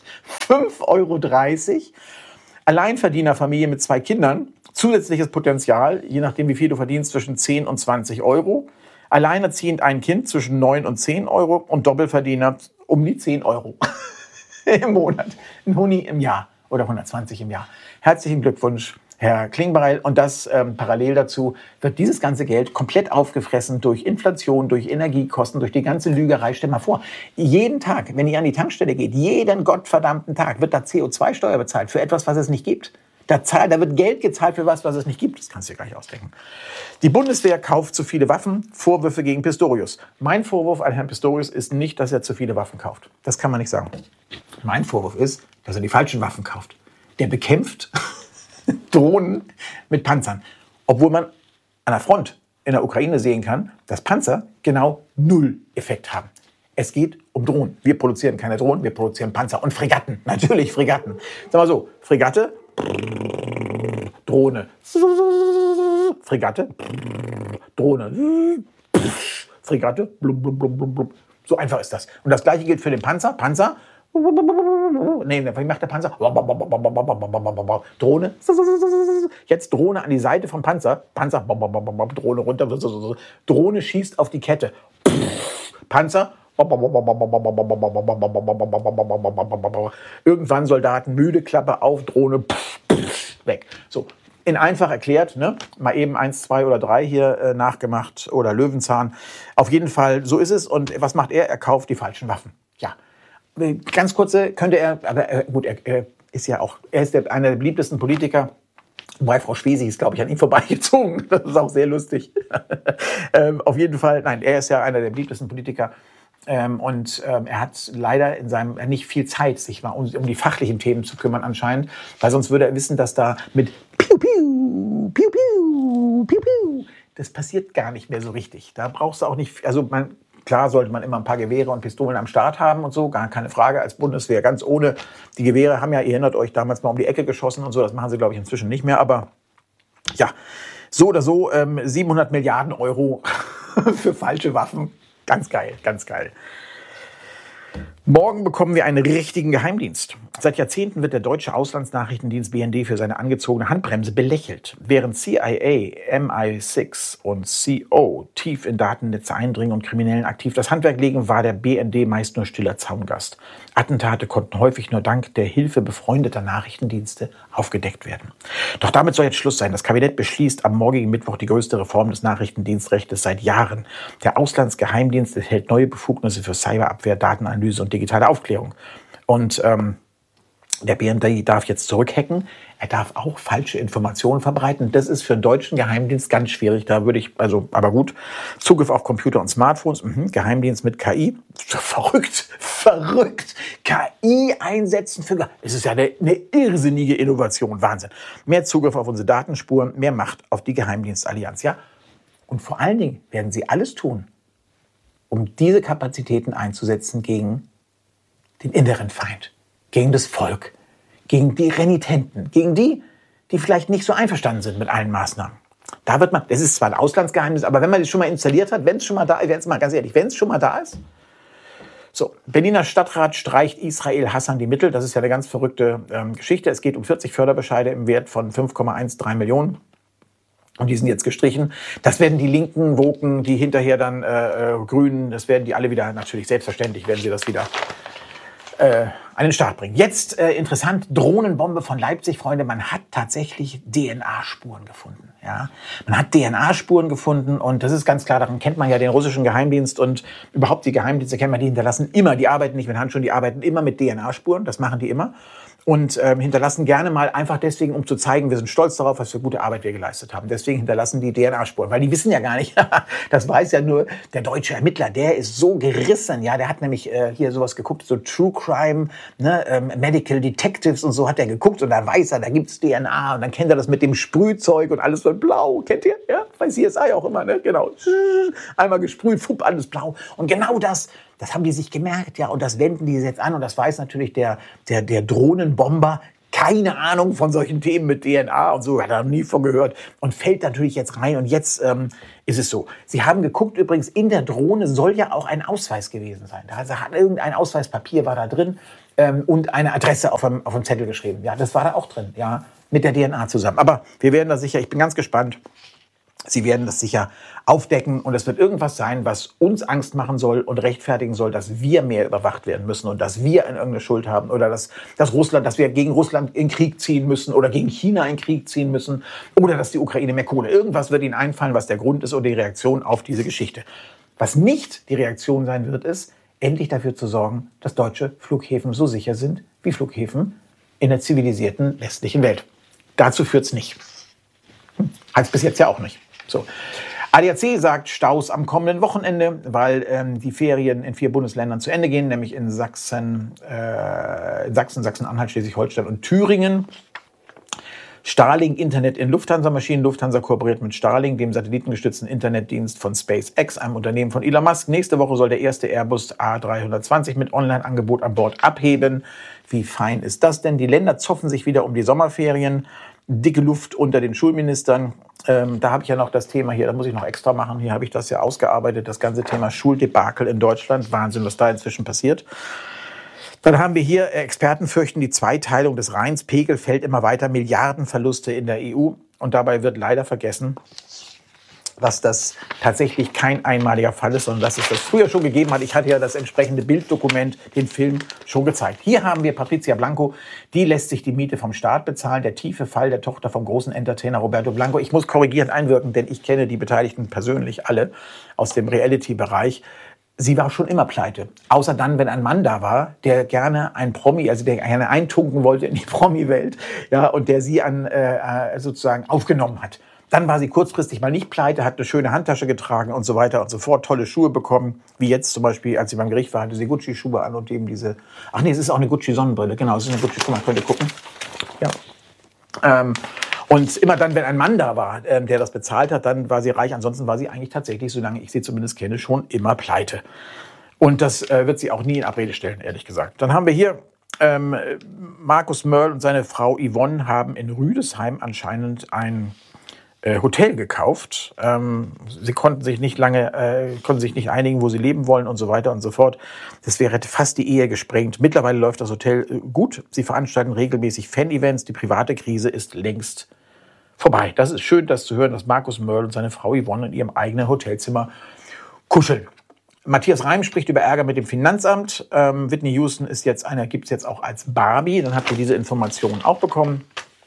Speaker 1: 5,30 €. Alleinverdienerfamilie mit 2 Kindern, zusätzliches Potenzial, je nachdem wie viel du verdienst, zwischen 10 und 20 €. Alleinerziehend ein Kind zwischen 9 und 10 € und Doppelverdiener um die 10 € im Monat. Ein Huni im Jahr oder 120 im Jahr. Herzlichen Glückwunsch, Herr Klingbeil. Und das parallel dazu wird dieses ganze Geld komplett aufgefressen durch Inflation, durch Energiekosten, durch die ganze Lügerei. Stell mal vor, jeden Tag, wenn ihr an die Tankstelle geht, jeden gottverdammten Tag wird da CO2-Steuer bezahlt für etwas, was es nicht gibt. Da wird Geld gezahlt für was es nicht gibt. Das kannst du dir gar nicht ausdenken. Die Bundeswehr kauft zu viele Waffen. Vorwürfe gegen Pistorius. Mein Vorwurf an Herrn Pistorius ist nicht, dass er zu viele Waffen kauft. Das kann man nicht sagen. Mein Vorwurf ist, dass er die falschen Waffen kauft. Der bekämpft Drohnen mit Panzern. Obwohl man an der Front in der Ukraine sehen kann, dass Panzer genau 0 Effekt haben. Es geht um Drohnen. Wir produzieren keine Drohnen, wir produzieren Panzer und Fregatten. Natürlich Fregatten. Sag mal so, Fregatte, Drohne. Fregatte, Drohne. Fregatte, blub, blub, blub, blub, blub. So einfach ist das. Und das gleiche gilt für den Panzer. Panzer. Nee, wie macht der Panzer? Drohne. Jetzt Drohne an die Seite vom Panzer. Panzer. Drohne runter. Drohne schießt auf die Kette. Panzer. Irgendwann Soldaten müde, Klappe auf, Drohne weg. So, in einfach erklärt, ne? Mal eben 1, 2 oder 3 hier nachgemacht oder Löwenzahn. Auf jeden Fall, so ist es. Und was macht er? Er kauft die falschen Waffen. Ja, ganz kurze könnte er, aber gut, er ist ja auch, einer der beliebtesten Politiker. Wobei Frau Schwesig ist, glaube ich, an ihm vorbeigezogen. Das ist auch sehr lustig. Auf jeden Fall, nein, er ist ja einer der beliebtesten Politiker. Und er hat leider nicht viel Zeit, sich mal um die fachlichen Themen zu kümmern anscheinend, weil sonst würde er wissen, dass da mit Piu, Piu, Piu, Piu, Piu, Piu, das passiert gar nicht mehr so richtig. Da brauchst du auch nicht, also klar sollte man immer ein paar Gewehre und Pistolen am Start haben und so, gar keine Frage, als Bundeswehr, ganz ohne. Die Gewehre haben ja, ihr erinnert euch, damals mal um die Ecke geschossen und so, das machen sie, glaube ich, inzwischen nicht mehr, aber ja, so oder so, 700 Milliarden Euro für falsche Waffen. Ganz geil, ganz geil. Morgen bekommen wir einen richtigen Geheimdienst. Seit Jahrzehnten wird der deutsche Auslandsnachrichtendienst BND für seine angezogene Handbremse belächelt. Während CIA, MI6 und CO tief in Datennetze eindringen und Kriminellen aktiv das Handwerk legen, war der BND meist nur stiller Zaungast. Attentate konnten häufig nur dank der Hilfe befreundeter Nachrichtendienste aufgedeckt werden. Doch damit soll jetzt Schluss sein. Das Kabinett beschließt am morgigen Mittwoch die größte Reform des Nachrichtendienstrechtes seit Jahren. Der Auslandsgeheimdienst erhält neue Befugnisse für Cyberabwehr, Datenanalyse und digitale Aufklärung. Und der BND darf jetzt zurückhacken. Er darf auch falsche Informationen verbreiten. Das ist für einen deutschen Geheimdienst ganz schwierig. Da würde ich, aber gut, Zugriff auf Computer und Smartphones, Geheimdienst mit KI. Verrückt. KI einsetzen für, es ist ja eine irrsinnige Innovation, Wahnsinn. Mehr Zugriff auf unsere Datenspuren, mehr Macht auf die Geheimdienstallianz, ja. Und vor allen Dingen werden sie alles tun, um diese Kapazitäten einzusetzen gegen den inneren Feind, gegen das Volk, gegen die Renitenten, gegen die vielleicht nicht so einverstanden sind mit allen Maßnahmen. Da wird man, das ist zwar ein Auslandsgeheimnis, aber wenn man das schon mal installiert hat, wenn es schon mal da ist, jetzt mal ganz ehrlich, wenn es schon mal da ist. So, Berliner Stadtrat streicht Israel Hassan die Mittel. Das ist ja eine ganz verrückte Geschichte. Es geht um 40 Förderbescheide im Wert von 5,13 Millionen. Und die sind jetzt gestrichen. Das werden die Linken, Woken, die hinterher dann Grünen, das werden die alle wieder, natürlich selbstverständlich, werden sie das wieder an den Start bringen. Jetzt interessant, Drohnenbombe von Leipzig, Freunde. Man hat tatsächlich DNA-Spuren gefunden. Ja? Man hat DNA-Spuren gefunden und das ist ganz klar, daran kennt man ja den russischen Geheimdienst und überhaupt die Geheimdienste kennt man, die hinterlassen immer, die arbeiten nicht mit Handschuhen, die arbeiten immer mit DNA-Spuren, das machen die immer. und hinterlassen gerne mal einfach deswegen, um zu zeigen, wir sind stolz darauf, was für gute Arbeit wir geleistet haben. Deswegen hinterlassen die DNA-Spuren, weil die wissen ja gar nicht, das weiß ja nur der deutsche Ermittler, der ist so gerissen, ja, der hat nämlich hier sowas geguckt, so True Crime, ne, Medical Detectives und so hat er geguckt und da weiß er, da gibt's DNA und dann kennt er das mit dem Sprühzeug und alles wird blau, kennt ihr? Ja, bei CSI auch immer, ne, genau, einmal gesprüht, fupp, alles blau und genau das haben die sich gemerkt, ja, und das wenden die jetzt an und das weiß natürlich der Drohnenbomber, keine Ahnung von solchen Themen mit DNA und so, hat er noch nie von gehört und fällt natürlich jetzt rein und jetzt ist es so. Sie haben geguckt, übrigens in der Drohne soll ja auch ein Ausweis gewesen sein. Also hat irgendein Ausweispapier war da drin und eine Adresse auf dem Zettel geschrieben. Ja, das war da auch drin, ja, mit der DNA zusammen. Aber wir werden da sicher, ich bin ganz gespannt, Sie werden das sicher aufdecken und es wird irgendwas sein, was uns Angst machen soll und rechtfertigen soll, dass wir mehr überwacht werden müssen und dass wir irgendeine Schuld haben oder dass wir gegen Russland in Krieg ziehen müssen oder gegen China in Krieg ziehen müssen oder dass die Ukraine mehr Kohle. Irgendwas wird Ihnen einfallen, was der Grund ist oder die Reaktion auf diese Geschichte. Was nicht die Reaktion sein wird, ist, endlich dafür zu sorgen, dass deutsche Flughäfen so sicher sind wie Flughäfen in der zivilisierten westlichen Welt. Dazu führt es nicht. Hat es bis jetzt ja auch nicht. So. ADAC sagt Staus am kommenden Wochenende, weil die Ferien in 4 Bundesländern zu Ende gehen, nämlich in Sachsen, Sachsen-Anhalt, Schleswig-Holstein und Thüringen. Starlink Internet in Lufthansa-Maschinen. Lufthansa kooperiert mit Starlink, dem satellitengestützten Internetdienst von SpaceX, einem Unternehmen von Elon Musk. Nächste Woche soll der erste Airbus A320 mit Online-Angebot an Bord abheben. Wie fein ist das denn? Die Länder zoffen sich wieder um die Sommerferien. Dicke Luft unter den Schulministern. Da habe ich ja noch das Thema hier, da muss ich noch extra machen. Hier habe ich das ja ausgearbeitet, das ganze Thema Schuldebakel in Deutschland. Wahnsinn, was da inzwischen passiert. Dann haben wir hier, Experten fürchten die Zweiteilung des Rheins. Pegel fällt immer weiter, Milliardenverluste in der EU. Und dabei wird leider vergessen, dass das tatsächlich kein einmaliger Fall ist, sondern dass es das früher schon gegeben hat. Ich hatte ja das entsprechende Bilddokument, den Film, schon gezeigt. Hier haben wir Patricia Blanco, die lässt sich die Miete vom Staat bezahlen. Der tiefe Fall der Tochter vom großen Entertainer Roberto Blanco. Ich muss korrigierend einwirken, denn ich kenne die Beteiligten persönlich alle aus dem Reality-Bereich. Sie war schon immer pleite. Außer dann, wenn ein Mann da war, der gerne ein Promi, also der gerne eintunken wollte in die Promi-Welt, ja, und der sie sozusagen aufgenommen hat. Dann war sie kurzfristig mal nicht pleite, hat eine schöne Handtasche getragen und so weiter und so fort, tolle Schuhe bekommen, wie jetzt zum Beispiel, als sie beim Gericht war, hatte sie Gucci-Schuhe an und eben diese, ach nee, es ist auch eine Gucci-Sonnenbrille, genau, es ist eine Gucci, guck mal, könnt ihr gucken. Ja. Und immer dann, wenn ein Mann da war, der das bezahlt hat, dann war sie reich, ansonsten war sie eigentlich tatsächlich, solange ich sie zumindest kenne, schon immer pleite. Und das wird sie auch nie in Abrede stellen, ehrlich gesagt. Dann haben wir hier Markus Mörl und seine Frau Yvonne haben in Rüdesheim anscheinend ein Hotel gekauft. Sie konnten sich nicht einigen, wo sie leben wollen und so weiter und so fort. Das wäre fast die Ehe gesprengt. Mittlerweile läuft das Hotel gut. Sie veranstalten regelmäßig Fan-Events. Die private Krise ist längst vorbei. Das ist schön, das zu hören, dass Markus Mörl und seine Frau Yvonne in ihrem eigenen Hotelzimmer kuscheln. Matthias Reim spricht über Ärger mit dem Finanzamt. Whitney Houston gibt es jetzt auch als Barbie. Dann habt ihr diese Informationen auch bekommen.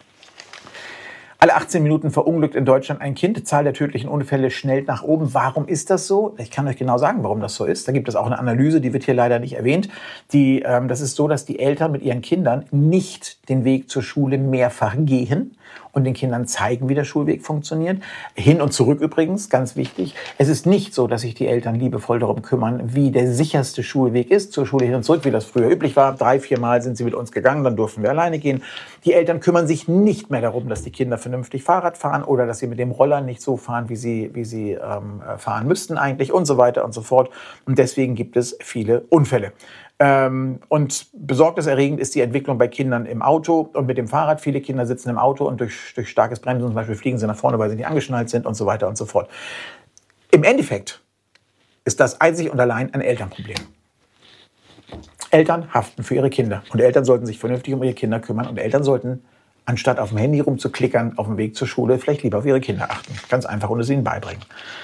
Speaker 1: Alle 18 Minuten verunglückt in Deutschland ein Kind. Die Zahl der tödlichen Unfälle schnellt nach oben. Warum ist das so? Ich kann euch genau sagen, warum das so ist. Da gibt es auch eine Analyse, die wird hier leider nicht erwähnt. Das ist so, dass die Eltern mit ihren Kindern nicht den Weg zur Schule mehrfach gehen und den Kindern zeigen, wie der Schulweg funktioniert. Hin und zurück übrigens, ganz wichtig. Es ist nicht so, dass sich die Eltern liebevoll darum kümmern, wie der sicherste Schulweg ist, zur Schule hin und zurück, wie das früher üblich war. 3-4 Mal sind sie mit uns gegangen, dann durften wir alleine gehen. Die Eltern kümmern sich nicht mehr darum, dass die Kinder vernünftig Fahrrad fahren oder dass sie mit dem Roller nicht so fahren, wie sie fahren müssten eigentlich und so weiter und so fort. Und deswegen gibt es viele Unfälle. Und besorgniserregend ist die Entwicklung bei Kindern im Auto und mit dem Fahrrad. Viele Kinder sitzen im Auto und durch starkes Bremsen zum Beispiel fliegen sie nach vorne, weil sie nicht angeschnallt sind und so weiter und so fort. Im Endeffekt ist das einzig und allein ein Elternproblem. Eltern haften für ihre Kinder und Eltern sollten sich vernünftig um ihre Kinder kümmern und Eltern sollten, anstatt auf dem Handy rumzuklickern auf dem Weg zur Schule, vielleicht lieber auf ihre Kinder achten. Ganz einfach und es ihnen beibringen.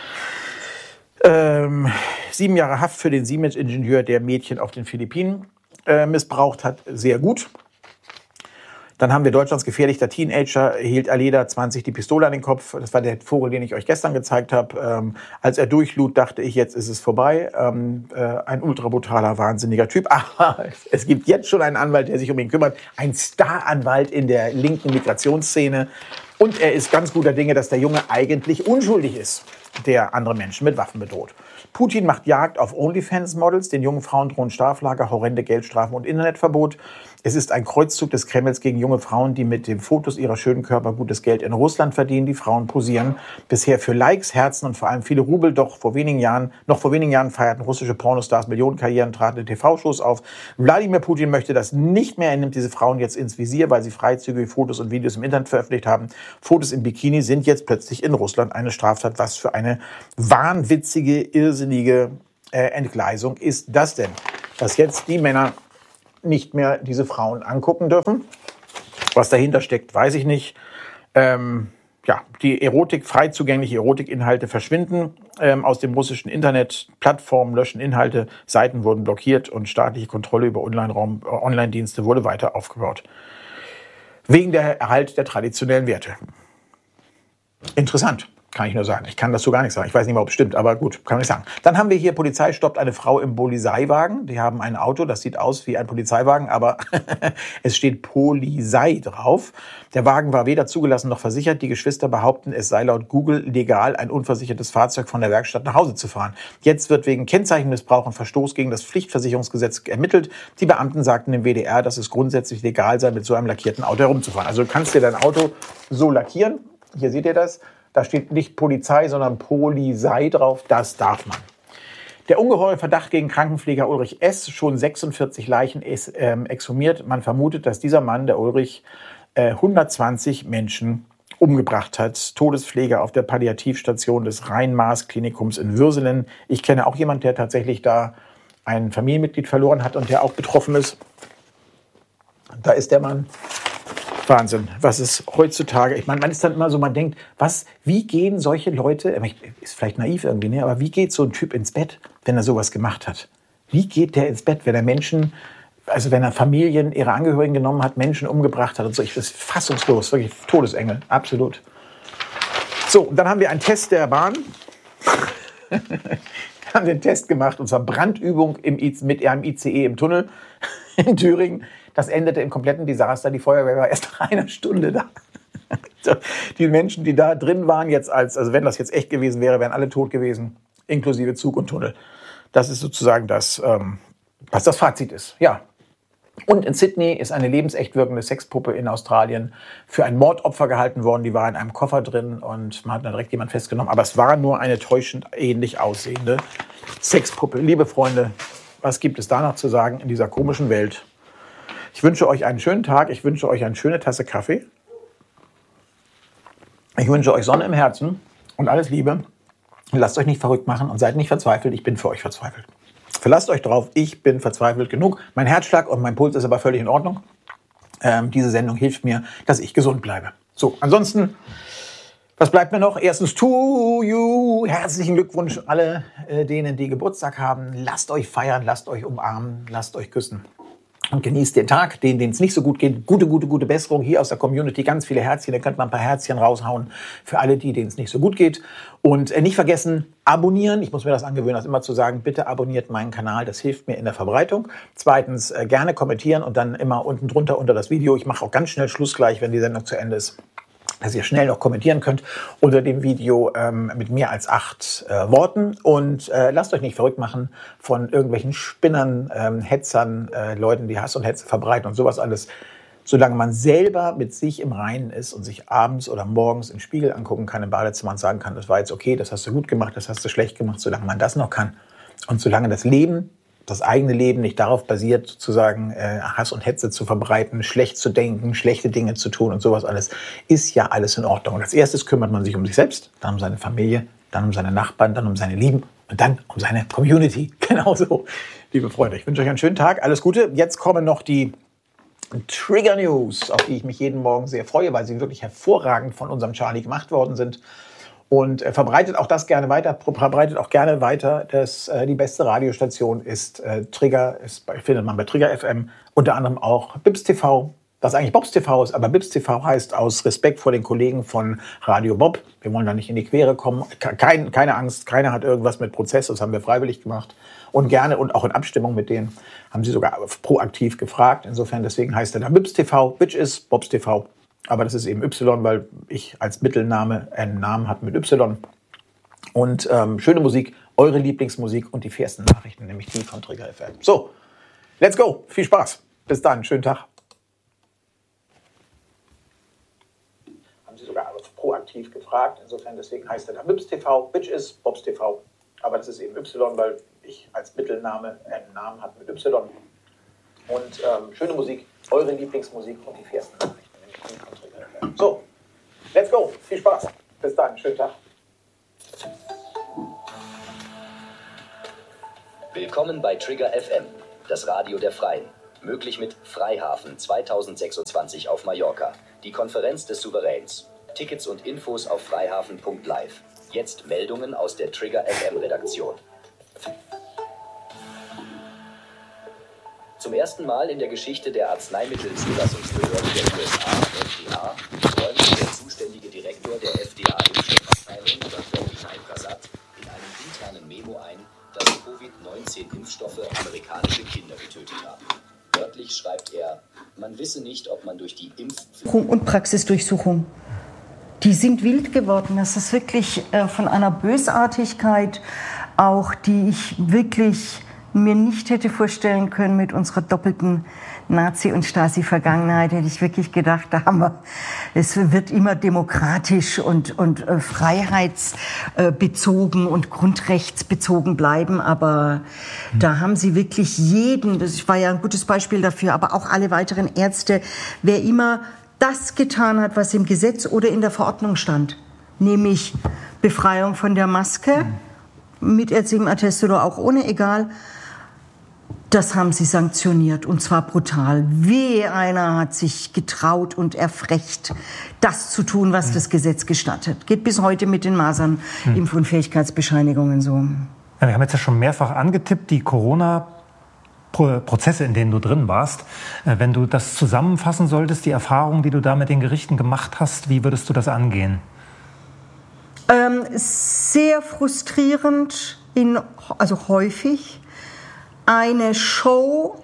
Speaker 1: 7 Jahre Haft für den Siemens-Ingenieur, der Mädchen auf den Philippinen missbraucht hat. Sehr gut. Dann haben wir Deutschlands gefährlichster Teenager, hielt Aleda 20 die Pistole an den Kopf. Das war der Vogel, den ich euch gestern gezeigt habe. Als er durchlud, dachte ich, jetzt ist es vorbei. Ein ultrabrutaler, wahnsinniger Typ. Aber es gibt jetzt schon einen Anwalt, der sich um ihn kümmert. Ein Staranwalt in der linken Migrationsszene. Und er ist ganz guter Dinge, dass der Junge eigentlich unschuldig ist, der andere Menschen mit Waffen bedroht. Putin macht Jagd auf OnlyFans-Models. Den jungen Frauen drohen Straflager, horrende Geldstrafen und Internetverbot. Es ist ein Kreuzzug des Kremls gegen junge Frauen, die mit den Fotos ihrer schönen Körper gutes Geld in Russland verdienen. Die Frauen posieren bisher für Likes, Herzen und vor allem viele Rubel. Doch noch vor wenigen Jahren feierten russische Pornostars Millionenkarrieren, traten in TV-Shows auf. Wladimir Putin möchte das nicht mehr. Er nimmt diese Frauen jetzt ins Visier, weil sie freizügige Fotos und Videos im Internet veröffentlicht haben. Fotos im Bikini sind jetzt plötzlich in Russland eine Straftat. Was für eine wahnwitzige, irrsinnige Entgleisung ist das denn? Dass jetzt die Männer nicht mehr diese Frauen angucken dürfen. Was dahinter steckt, weiß ich nicht. Die frei zugängliche Erotikinhalte verschwinden aus dem russischen Internet. Plattformen löschen Inhalte, Seiten wurden blockiert und staatliche Kontrolle über Online-Dienste wurde weiter aufgebaut. Wegen der Erhalt der traditionellen Werte. Interessant. Kann ich nur sagen. Ich kann dazu gar nichts sagen. Ich weiß nicht mal, ob es stimmt, aber gut, kann ich sagen. Dann haben wir hier, Polizei stoppt eine Frau im Polizeiwagen. Die haben ein Auto, das sieht aus wie ein Polizeiwagen, aber es steht Polizei drauf. Der Wagen war weder zugelassen noch versichert. Die Geschwister behaupten, es sei laut Google legal, ein unversichertes Fahrzeug von der Werkstatt nach Hause zu fahren. Jetzt wird wegen Kennzeichenmissbrauch und Verstoß gegen das Pflichtversicherungsgesetz ermittelt. Die Beamten sagten dem WDR, dass es grundsätzlich legal sei, mit so einem lackierten Auto herumzufahren. Also du kannst dir dein Auto so lackieren. Hier seht ihr das. Da steht nicht Polizei, sondern Polizei drauf. Das darf man. Der ungeheure Verdacht gegen Krankenpfleger Ulrich S. Schon 46 Leichen ist exhumiert. Man vermutet, dass dieser Mann, der Ulrich, 120 Menschen umgebracht hat. Todespfleger auf der Palliativstation des Rhein-Maas-Klinikums in Würselen. Ich kenne auch jemanden, der tatsächlich da ein Familienmitglied verloren hat und der auch betroffen ist. Da ist der Mann. Wahnsinn, was ist heutzutage, ich meine, man ist dann immer so, man denkt, wie gehen solche Leute, ist vielleicht naiv irgendwie, ne, aber wie geht so ein Typ ins Bett, wenn er sowas gemacht hat? Wie geht der ins Bett, wenn er Familien, ihre Angehörigen genommen hat, Menschen umgebracht hat und so? Ich bin fassungslos, wirklich Todesengel, absolut. So, und dann haben wir einen Test der Bahn. Wir haben den Test gemacht, und zwar Brandübung mit einem ICE im Tunnel in Thüringen. Das endete im kompletten Desaster. Die Feuerwehr war erst nach einer Stunde da. Die Menschen, die da drin waren, also wenn das jetzt echt gewesen wäre, wären alle tot gewesen, inklusive Zug und Tunnel. Das ist sozusagen das, was das Fazit ist. Ja. Und in Sydney ist eine lebensecht wirkende Sexpuppe in Australien für ein Mordopfer gehalten worden. Die war in einem Koffer drin und man hat dann direkt jemanden festgenommen. Aber es war nur eine täuschend ähnlich aussehende Sexpuppe. Liebe Freunde, was gibt es da noch zu sagen in dieser komischen Welt? Ich wünsche euch einen schönen Tag. Ich wünsche euch eine schöne Tasse Kaffee. Ich wünsche euch Sonne im Herzen und alles Liebe. Lasst euch nicht verrückt machen und seid nicht verzweifelt. Ich bin für euch verzweifelt. Verlasst euch drauf, ich bin verzweifelt genug. Mein Herzschlag und mein Puls ist aber völlig in Ordnung. Diese Sendung hilft mir, dass ich gesund bleibe. So, ansonsten, was bleibt mir noch? Erstens, to you. Herzlichen Glückwunsch alle denen, die Geburtstag haben. Lasst euch feiern, lasst euch umarmen, lasst euch küssen. Und genießt den Tag, denen es nicht so gut geht. Gute Besserung hier aus der Community. Ganz viele Herzchen. Da könnt man ein paar Herzchen raushauen für alle, denen es nicht so gut geht. Und nicht vergessen, abonnieren. Ich muss mir das angewöhnen, das immer zu sagen. Bitte abonniert meinen Kanal. Das hilft mir in der Verbreitung. Zweitens, gerne kommentieren und dann immer unten drunter unter das Video. Ich mache auch ganz schnell Schluss gleich, wenn die Sendung zu Ende ist, dass ihr schnell noch kommentieren könnt unter dem Video mit mehr als 8 Worten. Und lasst euch nicht verrückt machen von irgendwelchen Spinnern, Hetzern, Leuten, die Hass und Hetze verbreiten und sowas alles. Solange man selber mit sich im Reinen ist und sich abends oder morgens im Spiegel angucken kann im Badezimmer und sagen kann, das war jetzt okay, das hast du gut gemacht, das hast du schlecht gemacht, solange man das noch kann. Und solange das eigene Leben nicht darauf basiert, sozusagen Hass und Hetze zu verbreiten, schlecht zu denken, schlechte Dinge zu tun und sowas alles, ist ja alles in Ordnung. Und als erstes kümmert man sich um sich selbst, dann um seine Familie, dann um seine Nachbarn, dann um seine Lieben und dann um seine Community. Genauso, liebe Freunde. Ich wünsche euch einen schönen Tag, alles Gute. Jetzt kommen noch die Trigger News, auf die ich mich jeden Morgen sehr freue, weil sie wirklich hervorragend von unserem Charlie gemacht worden sind. Und verbreitet auch das gerne weiter. Die beste Radiostation ist Trigger, findet man bei Trigger FM, unter anderem auch BIPS TV, das eigentlich Bobs TV ist, aber Bibs TV heißt aus Respekt vor den Kollegen von Radio Bob. Wir wollen da nicht in die Quere kommen. Keine Angst, keiner hat irgendwas mit Prozess, das haben wir freiwillig gemacht. Und gerne und auch in Abstimmung mit denen haben sie sogar proaktiv gefragt. Insofern, deswegen heißt er da Bibs TV. Bitch ist Bobs TV. Aber das ist eben Y, weil ich als Mittelname einen Namen habe mit Y. Und schöne Musik, eure Lieblingsmusik und die fairsten Nachrichten, nämlich die von Trigger FM. So, let's go. Viel Spaß. Bis dann. Schönen Tag. Haben sie sogar proaktiv gefragt. Insofern, deswegen heißt er da Bibs TV. Bitch ist Bobs TV. Aber das ist eben Y, weil ich als Mittelname einen Namen habe mit Y. Und schöne Musik, eure Lieblingsmusik und die fairsten Nachrichten, nämlich die von Trigger FM. So, let's go. Viel Spaß. Bis dann. Schönen Tag.
Speaker 2: Willkommen bei Trigger FM, das Radio der Freien. Möglich mit Freihafen 2026 auf Mallorca. Die Konferenz des Souveräns. Tickets und Infos auf freihafen.live. Jetzt Meldungen aus der Trigger FM Redaktion. Zum ersten Mal in der Geschichte der Arzneimittelzulassungsbehörde der USA, FDA, räumt der zuständige Direktor der FDA-Impfstoffabteilung, Dr. Vinay Prasad, in einem internen Memo ein, dass Covid-19-Impfstoffe amerikanische Kinder getötet haben. Wörtlich schreibt er, man wisse nicht, ob man durch die Impfpflicht
Speaker 3: und Praxisdurchsuchung. Die sind wild geworden. Das ist wirklich von einer Bösartigkeit, auch die ich wirklich mir nicht hätte vorstellen können mit unserer doppelten Nazi- und Stasi-Vergangenheit. Hätte ich wirklich gedacht, es wird immer demokratisch und freiheitsbezogen und grundrechtsbezogen bleiben. Aber da haben sie wirklich jeden, das war ja ein gutes Beispiel dafür, aber auch alle weiteren Ärzte, wer immer das getan hat, was im Gesetz oder in der Verordnung stand, nämlich Befreiung von der Maske, mit ärztlichem Attest oder auch ohne, egal, das haben sie sanktioniert, und zwar brutal. Wehe, einer hat sich getraut und erfrecht, das zu tun, was das Gesetz gestattet. Geht bis heute mit den Masern, Impfunfähigkeitsbescheinigungen so.
Speaker 4: Ja, wir haben jetzt ja schon mehrfach angetippt, die Corona-Prozesse, in denen du drin warst. Wenn du das zusammenfassen solltest, die Erfahrungen, die du da mit den Gerichten gemacht hast, wie würdest du das angehen?
Speaker 3: Sehr frustrierend, also häufig. Eine Show,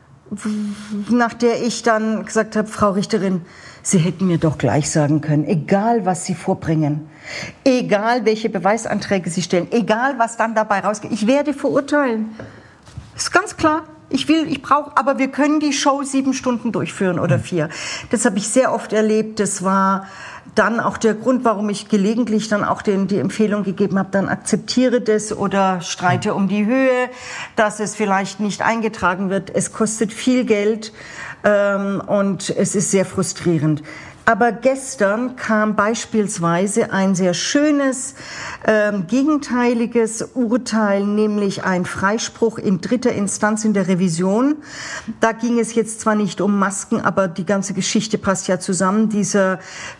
Speaker 3: nach der ich dann gesagt habe, Frau Richterin, Sie hätten mir doch gleich sagen können, egal was Sie vorbringen, egal welche Beweisanträge Sie stellen, egal was dann dabei rausgeht, ich werde verurteilen. Das ist ganz klar. Ich brauche, aber wir können die Show 7 Stunden durchführen oder 4. Das habe ich sehr oft erlebt. Das war dann auch der Grund, warum ich gelegentlich dann auch die Empfehlung gegeben habe, dann akzeptiere das oder streite um die Höhe, dass es vielleicht nicht eingetragen wird. Es kostet viel Geld und es ist sehr frustrierend. Aber gestern kam beispielsweise ein sehr schönes, gegenteiliges Urteil, nämlich ein Freispruch in 3. Instanz in der Revision. Da ging es jetzt zwar nicht um Masken, aber die ganze Geschichte passt ja zusammen. Dieser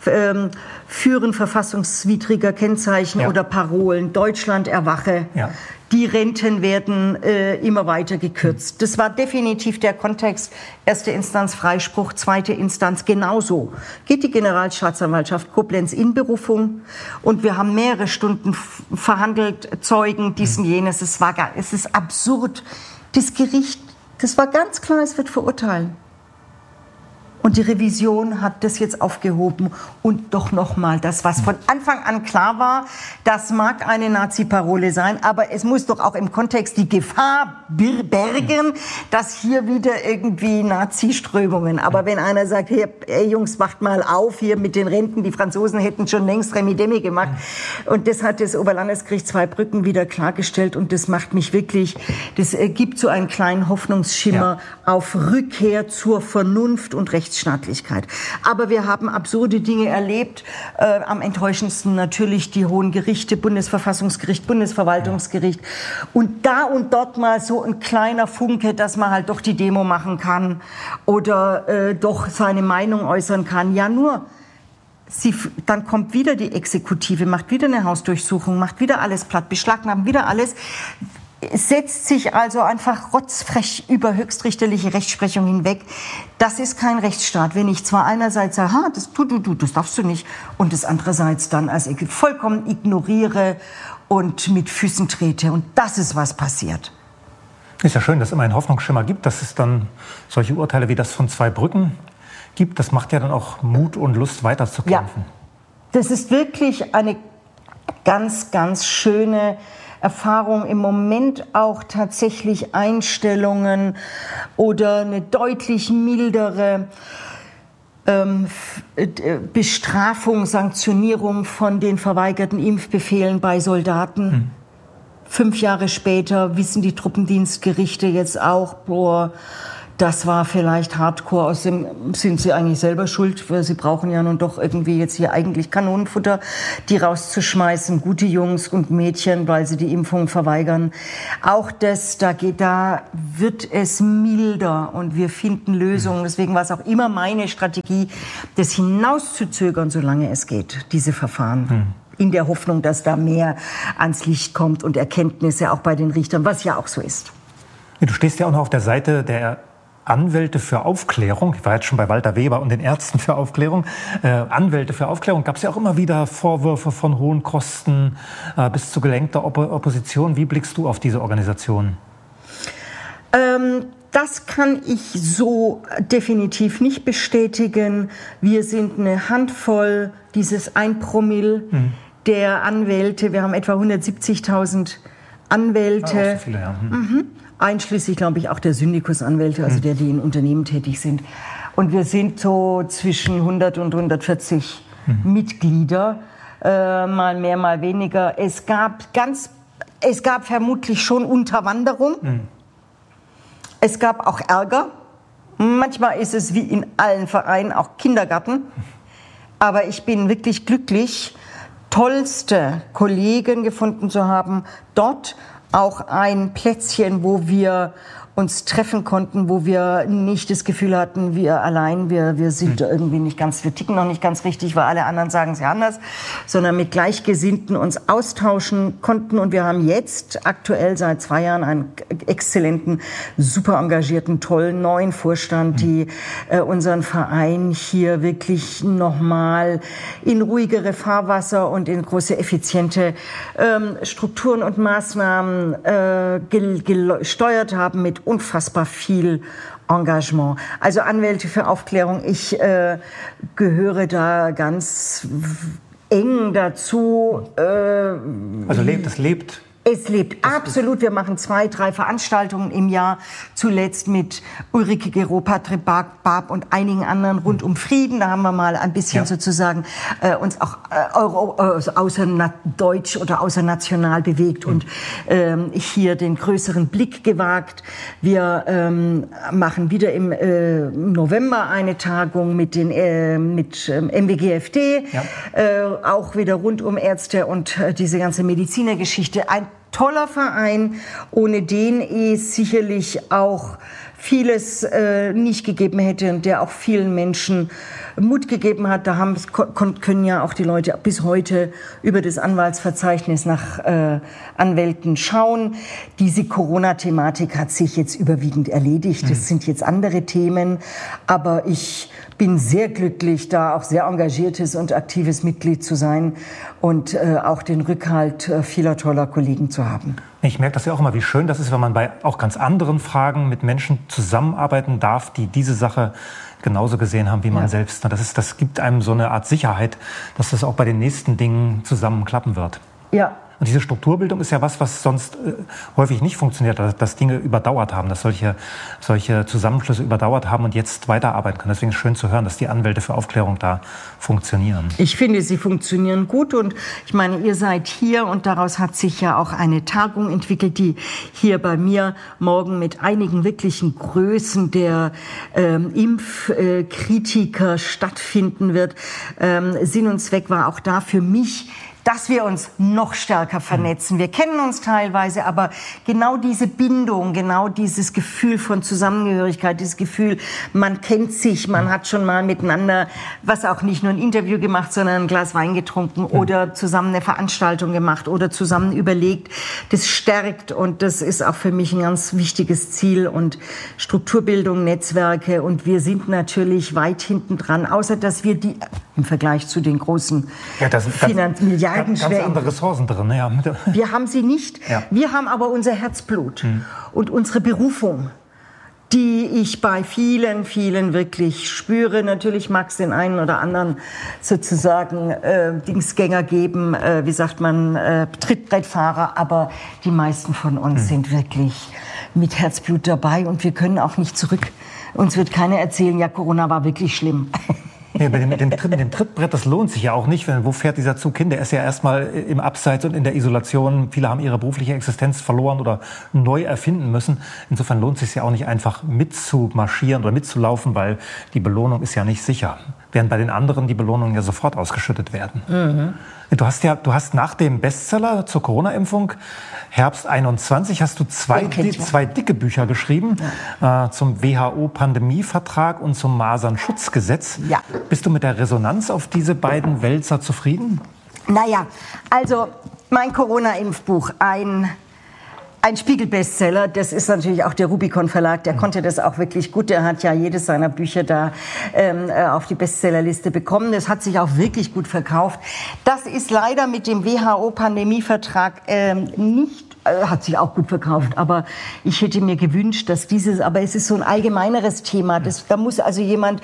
Speaker 3: Führen verfassungswidriger Kennzeichen oder Parolen, Deutschland erwache. Ja. Die Renten werden immer weiter gekürzt. Das war definitiv der Kontext. 1. Instanz Freispruch, 2. Instanz genauso. Geht die Generalstaatsanwaltschaft Koblenz in Berufung und wir haben mehrere Stunden verhandelt, Zeugen, dies und jenes. Es ist absurd. Das Gericht, das war ganz klar, es wird verurteilen. Und die Revision hat das jetzt aufgehoben. Und doch nochmal, das, was von Anfang an klar war, das mag eine Nazi-Parole sein, aber es muss doch auch im Kontext die Gefahr bergen, dass hier wieder irgendwie Nazi-Strömungen. Aber wenn einer sagt, hey Jungs, wacht mal auf hier mit den Renten, die Franzosen hätten schon längst Remi-Demi gemacht. Und das hat das Oberlandesgericht Zweibrücken wieder klargestellt. Und das macht mich wirklich, das gibt so einen kleinen Hoffnungsschimmer auf Rückkehr zur Vernunft und Rechtsstaatlichkeit. Aber wir haben absurde Dinge erlebt. Am enttäuschendsten natürlich die hohen Gerichte, Bundesverfassungsgericht, Bundesverwaltungsgericht. Und da und dort mal so ein kleiner Funke, dass man halt doch die Demo machen kann oder doch seine Meinung äußern kann. Ja, nur, dann kommt wieder die Exekutive, macht wieder eine Hausdurchsuchung, macht wieder alles platt, beschlagnahmen wieder alles. setzt sich also einfach rotzfrech über höchstrichterliche Rechtsprechung hinweg. Das ist kein Rechtsstaat. Wenn ich zwar einerseits sage, das darfst du nicht, und das andererseits dann als ich vollkommen ignoriere und mit Füßen trete. Und das ist, was passiert.
Speaker 4: Ist ja schön, dass es immer einen Hoffnungsschimmer gibt, dass es dann solche Urteile wie das von Zweibrücken gibt. Das macht ja dann auch Mut und Lust, weiterzukämpfen.
Speaker 3: Ja, das ist wirklich eine ganz, ganz schöne Erfahrung. Im Moment auch tatsächlich Einstellungen oder eine deutlich mildere Bestrafung, Sanktionierung von den verweigerten Impfbefehlen bei Soldaten. 5 Jahre später wissen die Truppendienstgerichte jetzt auch, das war vielleicht Hardcore, außerdem sind sie eigentlich selber schuld, weil sie brauchen ja nun doch irgendwie jetzt hier eigentlich Kanonenfutter, die rauszuschmeißen, gute Jungs und Mädchen, weil sie die Impfung verweigern. Auch das, da wird es milder und wir finden Lösungen. Deswegen war es auch immer meine Strategie, das hinauszuzögern, solange es geht, diese Verfahren. In der Hoffnung, dass da mehr ans Licht kommt und Erkenntnisse auch bei den Richtern, was ja auch so ist.
Speaker 4: Du stehst ja auch noch auf der Seite der Anwälte für Aufklärung. Ich war jetzt schon bei Walter Weber und den Ärzten für Aufklärung. Anwälte für Aufklärung gab es ja auch immer wieder Vorwürfe von hohen Kosten bis zu gelenkter Opposition. Wie blickst du auf diese Organisation?
Speaker 3: Das kann ich so definitiv nicht bestätigen. Wir sind eine Handvoll, dieses 1 Promille der Anwälte. Wir haben etwa 170.000 Anwälte.
Speaker 4: So viele, ja.
Speaker 3: Einschließlich, glaube ich, auch der Syndikusanwälte, also die in Unternehmen tätig sind. Und wir sind so zwischen 100 und 140 Mitglieder, mal mehr, mal weniger. Es gab vermutlich schon Unterwanderung. Es gab auch Ärger. Manchmal ist es wie in allen Vereinen auch Kindergarten. Aber ich bin wirklich glücklich, tollste Kollegen gefunden zu haben dort. Auch ein Plätzchen, wo wir uns treffen konnten, wo wir nicht das Gefühl hatten, wir allein, wir sind irgendwie nicht ganz, wir ticken noch nicht ganz richtig, weil alle anderen sagen es ja anders, sondern mit Gleichgesinnten uns austauschen konnten. Und wir haben jetzt aktuell seit 2 Jahren einen exzellenten, super engagierten, tollen neuen Vorstand, die unseren Verein hier wirklich nochmal in ruhigere Fahrwasser und in große, effiziente Strukturen und Maßnahmen gesteuert haben mit unfassbar viel Engagement. Also Anwälte für Aufklärung, ich gehöre da ganz eng dazu.
Speaker 4: Also es lebt.
Speaker 3: Es lebt, absolut. Wir machen 2, 3 Veranstaltungen im Jahr, zuletzt mit Ulrike Gero, Patrick Barb und einigen anderen rund um Frieden. Da haben wir mal ein bisschen sozusagen uns auch außerdeutsch oder außernational bewegt und hier den größeren Blick gewagt. Wir machen wieder im November eine Tagung mit MWGFD, auch wieder rund um Ärzte und diese ganze Medizinergeschichte. Ein toller Verein, ohne den es sicherlich auch vieles nicht gegeben hätte und der auch vielen Menschen Mut gegeben hat. Da können ja auch die Leute bis heute über das Anwaltsverzeichnis nach Anwälten schauen. Diese Corona-Thematik hat sich jetzt überwiegend erledigt. Das sind jetzt andere Themen, aber ich bin sehr glücklich, da auch sehr engagiertes und aktives Mitglied zu sein und auch den Rückhalt vieler toller Kollegen zu haben.
Speaker 4: Ich merke das ja auch immer, wie schön das ist, wenn man bei auch ganz anderen Fragen mit Menschen zusammenarbeiten darf, die diese Sache genauso gesehen haben wie man selbst. Das gibt einem so eine Art Sicherheit, dass das auch bei den nächsten Dingen zusammenklappen wird.
Speaker 3: Ja.
Speaker 4: Und diese Strukturbildung ist ja was sonst häufig nicht funktioniert, dass Dinge überdauert haben, dass solche Zusammenschlüsse überdauert haben und jetzt weiterarbeiten können. Deswegen ist es schön zu hören, dass die Anwälte für Aufklärung da funktionieren.
Speaker 3: Ich finde, sie funktionieren gut und ich meine, ihr seid hier und daraus hat sich ja auch eine Tagung entwickelt, die hier bei mir morgen mit einigen wirklichen Größen der Impfkritiker stattfinden wird. Sinn und Zweck war auch da für mich, dass wir uns noch stärker vernetzen. Wir kennen uns teilweise, aber genau diese Bindung, genau dieses Gefühl von Zusammengehörigkeit, dieses Gefühl, man kennt sich, man hat schon mal miteinander, was auch nicht nur ein Interview gemacht, sondern ein Glas Wein getrunken oder zusammen eine Veranstaltung gemacht oder zusammen überlegt. Das stärkt und das ist auch für mich ein ganz wichtiges Ziel und Strukturbildung, Netzwerke und wir sind natürlich weit hinten dran, außer dass wir die im Vergleich zu den großen Milliardenschweren.
Speaker 4: Ganz andere Ressourcen drin. Ja.
Speaker 3: Wir haben sie nicht.
Speaker 4: Ja.
Speaker 3: Wir haben aber unser Herzblut und unsere Berufung, die ich bei vielen, vielen wirklich spüre. Natürlich mag es den einen oder anderen sozusagen Dingsgänger geben, wie sagt man, Trittbrettfahrer, aber die meisten von uns sind wirklich mit Herzblut dabei und wir können auch nicht zurück. Uns wird keiner erzählen, ja, Corona war wirklich schlimm.
Speaker 4: Nee, mit dem Trittbrett, das lohnt sich ja auch nicht. Wo fährt dieser Zug hin? Der ist ja erstmal im Abseits und in der Isolation. Viele haben ihre berufliche Existenz verloren oder neu erfinden müssen. Insofern lohnt es sich ja auch nicht einfach mitzumarschieren oder mitzulaufen, weil die Belohnung ist ja nicht sicher. Während bei den anderen die Belohnungen ja sofort ausgeschüttet werden. Mhm. Du hast nach dem Bestseller zur Corona-Impfung Herbst 21 hast du zwei dicke Bücher geschrieben, zum WHO-Pandemievertrag und zum Masernschutzgesetz.
Speaker 3: Ja.
Speaker 4: Bist du mit der Resonanz auf diese beiden Wälzer zufrieden?
Speaker 3: Naja, also mein Corona-Impfbuch, ein Spiegel-Bestseller, das ist natürlich auch der Rubicon Verlag, der konnte das auch wirklich gut, der hat ja jedes seiner Bücher da auf die Bestsellerliste bekommen, das hat sich auch wirklich gut verkauft. Das ist leider mit dem WHO-Pandemievertrag nicht, hat sich auch gut verkauft, aber ich hätte mir gewünscht, dass aber es ist so ein allgemeineres Thema, da muss also jemand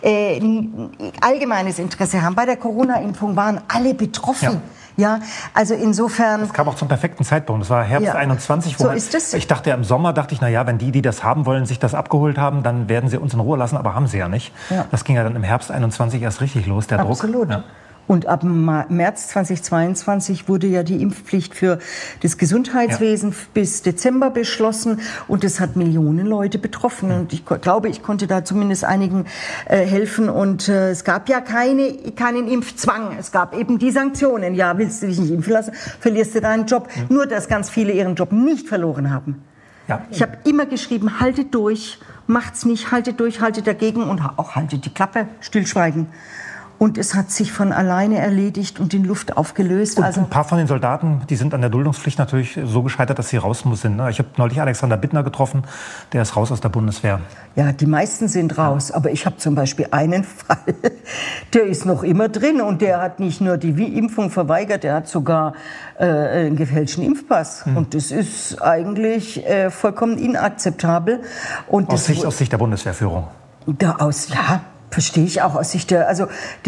Speaker 3: allgemeines Interesse haben. Bei der Corona-Impfung waren alle betroffen. Ja. Ja, also insofern.
Speaker 4: Das kam auch zum perfekten Zeitpunkt. Das war Herbst 21.
Speaker 3: So ist es.
Speaker 4: Ich dachte, im Sommer na ja, wenn die das haben wollen, sich das abgeholt haben, dann werden sie uns in Ruhe lassen, aber haben sie ja nicht. Ja. Das ging ja dann im Herbst 21 erst richtig los, der Druck.
Speaker 3: Absolut. Ja. Und ab März 2022 wurde ja die Impfpflicht für das Gesundheitswesen bis Dezember beschlossen. Und das hat Millionen Leute betroffen. Und ich glaube, ich konnte da zumindest einigen helfen. Und es gab ja keinen Impfzwang. Es gab eben die Sanktionen. Ja, willst du dich nicht impfen lassen, verlierst du deinen Job. Nur, dass ganz viele ihren Job nicht verloren haben. Ja. Ich habe immer geschrieben, haltet durch, macht's nicht, haltet durch, haltet dagegen und auch haltet die Klappe, stillschweigen. Und es hat sich von alleine erledigt und in Luft aufgelöst.
Speaker 4: Und ein paar von den Soldaten, die sind an der Duldungspflicht natürlich so gescheitert, dass sie raus sind. Ich habe neulich Alexander Bittner getroffen, der ist raus aus der Bundeswehr.
Speaker 3: Ja, die meisten sind raus. Aber ich habe zum Beispiel einen Fall, der ist noch immer drin. Und der hat nicht nur die Impfung verweigert, der hat sogar einen gefälschten Impfpass. Und das ist eigentlich vollkommen inakzeptabel. Und
Speaker 4: aus Sicht der Bundeswehrführung?
Speaker 3: Ja. Verstehe ich auch aus Sicht der, also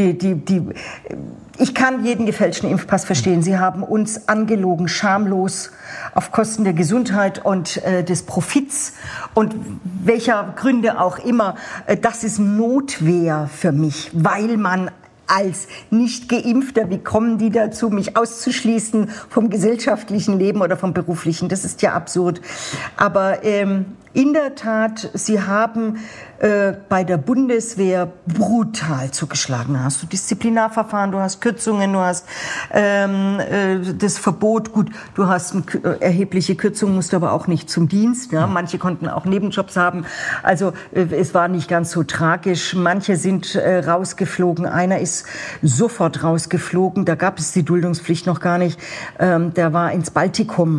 Speaker 3: ich kann jeden gefälschten Impfpass verstehen. Sie haben uns angelogen, schamlos, auf Kosten der Gesundheit und des Profits und welcher Gründe auch immer. Das ist Notwehr für mich, weil man als Nicht-Geimpfter, wie kommen die dazu, mich auszuschließen vom gesellschaftlichen Leben oder vom beruflichen? Das ist ja absurd. Aber in der Tat, sie haben bei der Bundeswehr brutal zugeschlagen. Da hast du Disziplinarverfahren, du hast Kürzungen, du hast das Verbot. Gut, du hast erhebliche Kürzungen, musst aber auch nicht zum Dienst. Ja? Manche konnten auch Nebenjobs haben. Also es war nicht ganz so tragisch. Manche sind rausgeflogen. Einer ist sofort rausgeflogen. Da gab es die Duldungspflicht noch gar nicht. Der war ins Baltikum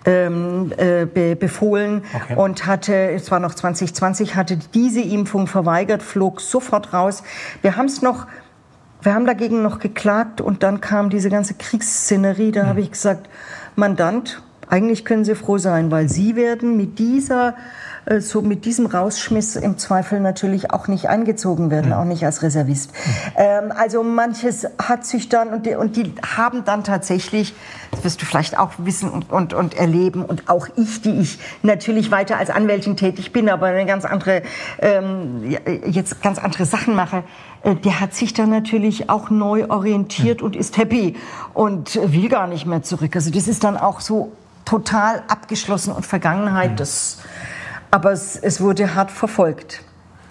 Speaker 3: befohlen und es war noch 2020, hatte diese Impfung verweigert, flog sofort raus. Wir haben dagegen noch geklagt und dann kam diese ganze Kriegsszenerie. Da habe ich gesagt, Mandant, eigentlich können Sie froh sein, weil Sie werden mit diesem Rausschmiss im Zweifel natürlich auch nicht eingezogen werden, auch nicht als Reservist. Also manches hat sich dann, und die haben dann tatsächlich, das wirst du vielleicht auch wissen und erleben, und auch ich, die ich natürlich weiter als Anwältin tätig bin, aber eine ganz andere, jetzt ganz andere Sachen mache, der hat sich dann natürlich auch neu orientiert und ist happy und will gar nicht mehr zurück. Also das ist dann auch so total abgeschlossen und Vergangenheit, aber es wurde hart verfolgt.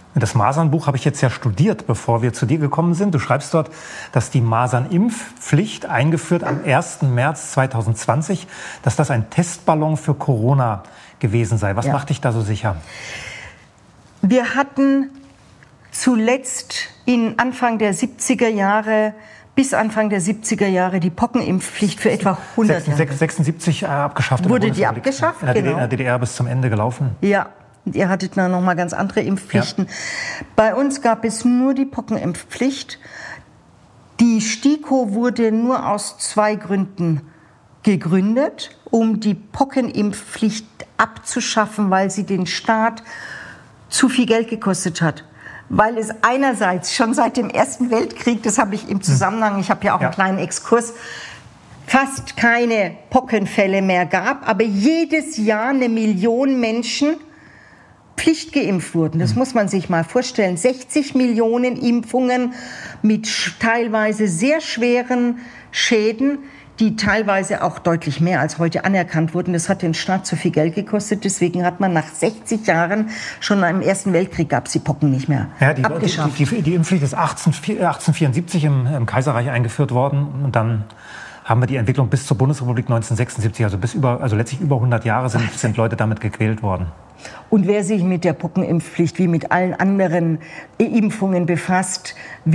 Speaker 4: Das Masernbuch habe ich jetzt ja studiert, bevor wir zu dir gekommen sind. Du schreibst dort, dass die Masernimpfpflicht eingeführt am 1. März 2020, dass das ein Testballon für Corona gewesen sei. Was macht dich da so sicher?
Speaker 3: Wir hatten zuletzt Anfang der 70er Jahre bis Anfang der 70er Jahre die Pockenimpfpflicht für etwa 100 Jahre.
Speaker 4: 76 abgeschafft.
Speaker 3: Wurde die abgeschafft?
Speaker 4: In der DDR bis zum Ende gelaufen.
Speaker 3: Ja. Ihr hattet dann noch mal ganz andere Impfpflichten. Ja. Bei uns gab es nur die Pockenimpfpflicht. Die STIKO wurde nur aus 2 Gründen gegründet, um die Pockenimpfpflicht abzuschaffen, weil sie den Staat zu viel Geld gekostet hat. Weil es einerseits schon seit dem Ersten Weltkrieg, das habe ich im Zusammenhang, ich habe ja auch einen kleinen Exkurs, fast keine Pockenfälle mehr gab, aber jedes Jahr 1 Million Menschen Pflicht geimpft wurden. Das muss man sich mal vorstellen. 60 Millionen Impfungen mit teilweise sehr schweren Schäden, die teilweise auch deutlich mehr als heute anerkannt wurden. Das hat den Staat zu viel Geld gekostet. Deswegen hat man nach 60 Jahren, schon im Ersten Weltkrieg, gab es die Pocken nicht mehr abgeschafft.
Speaker 4: Die Impfpflicht ist 1874 im Kaiserreich eingeführt worden. Und dann haben wir die Entwicklung bis zur Bundesrepublik 1976, also letztlich über 100 Jahre sind Leute damit gequält worden.
Speaker 3: Und wer sich mit der Pockenimpfpflicht wie mit allen anderen Impfungen befasst,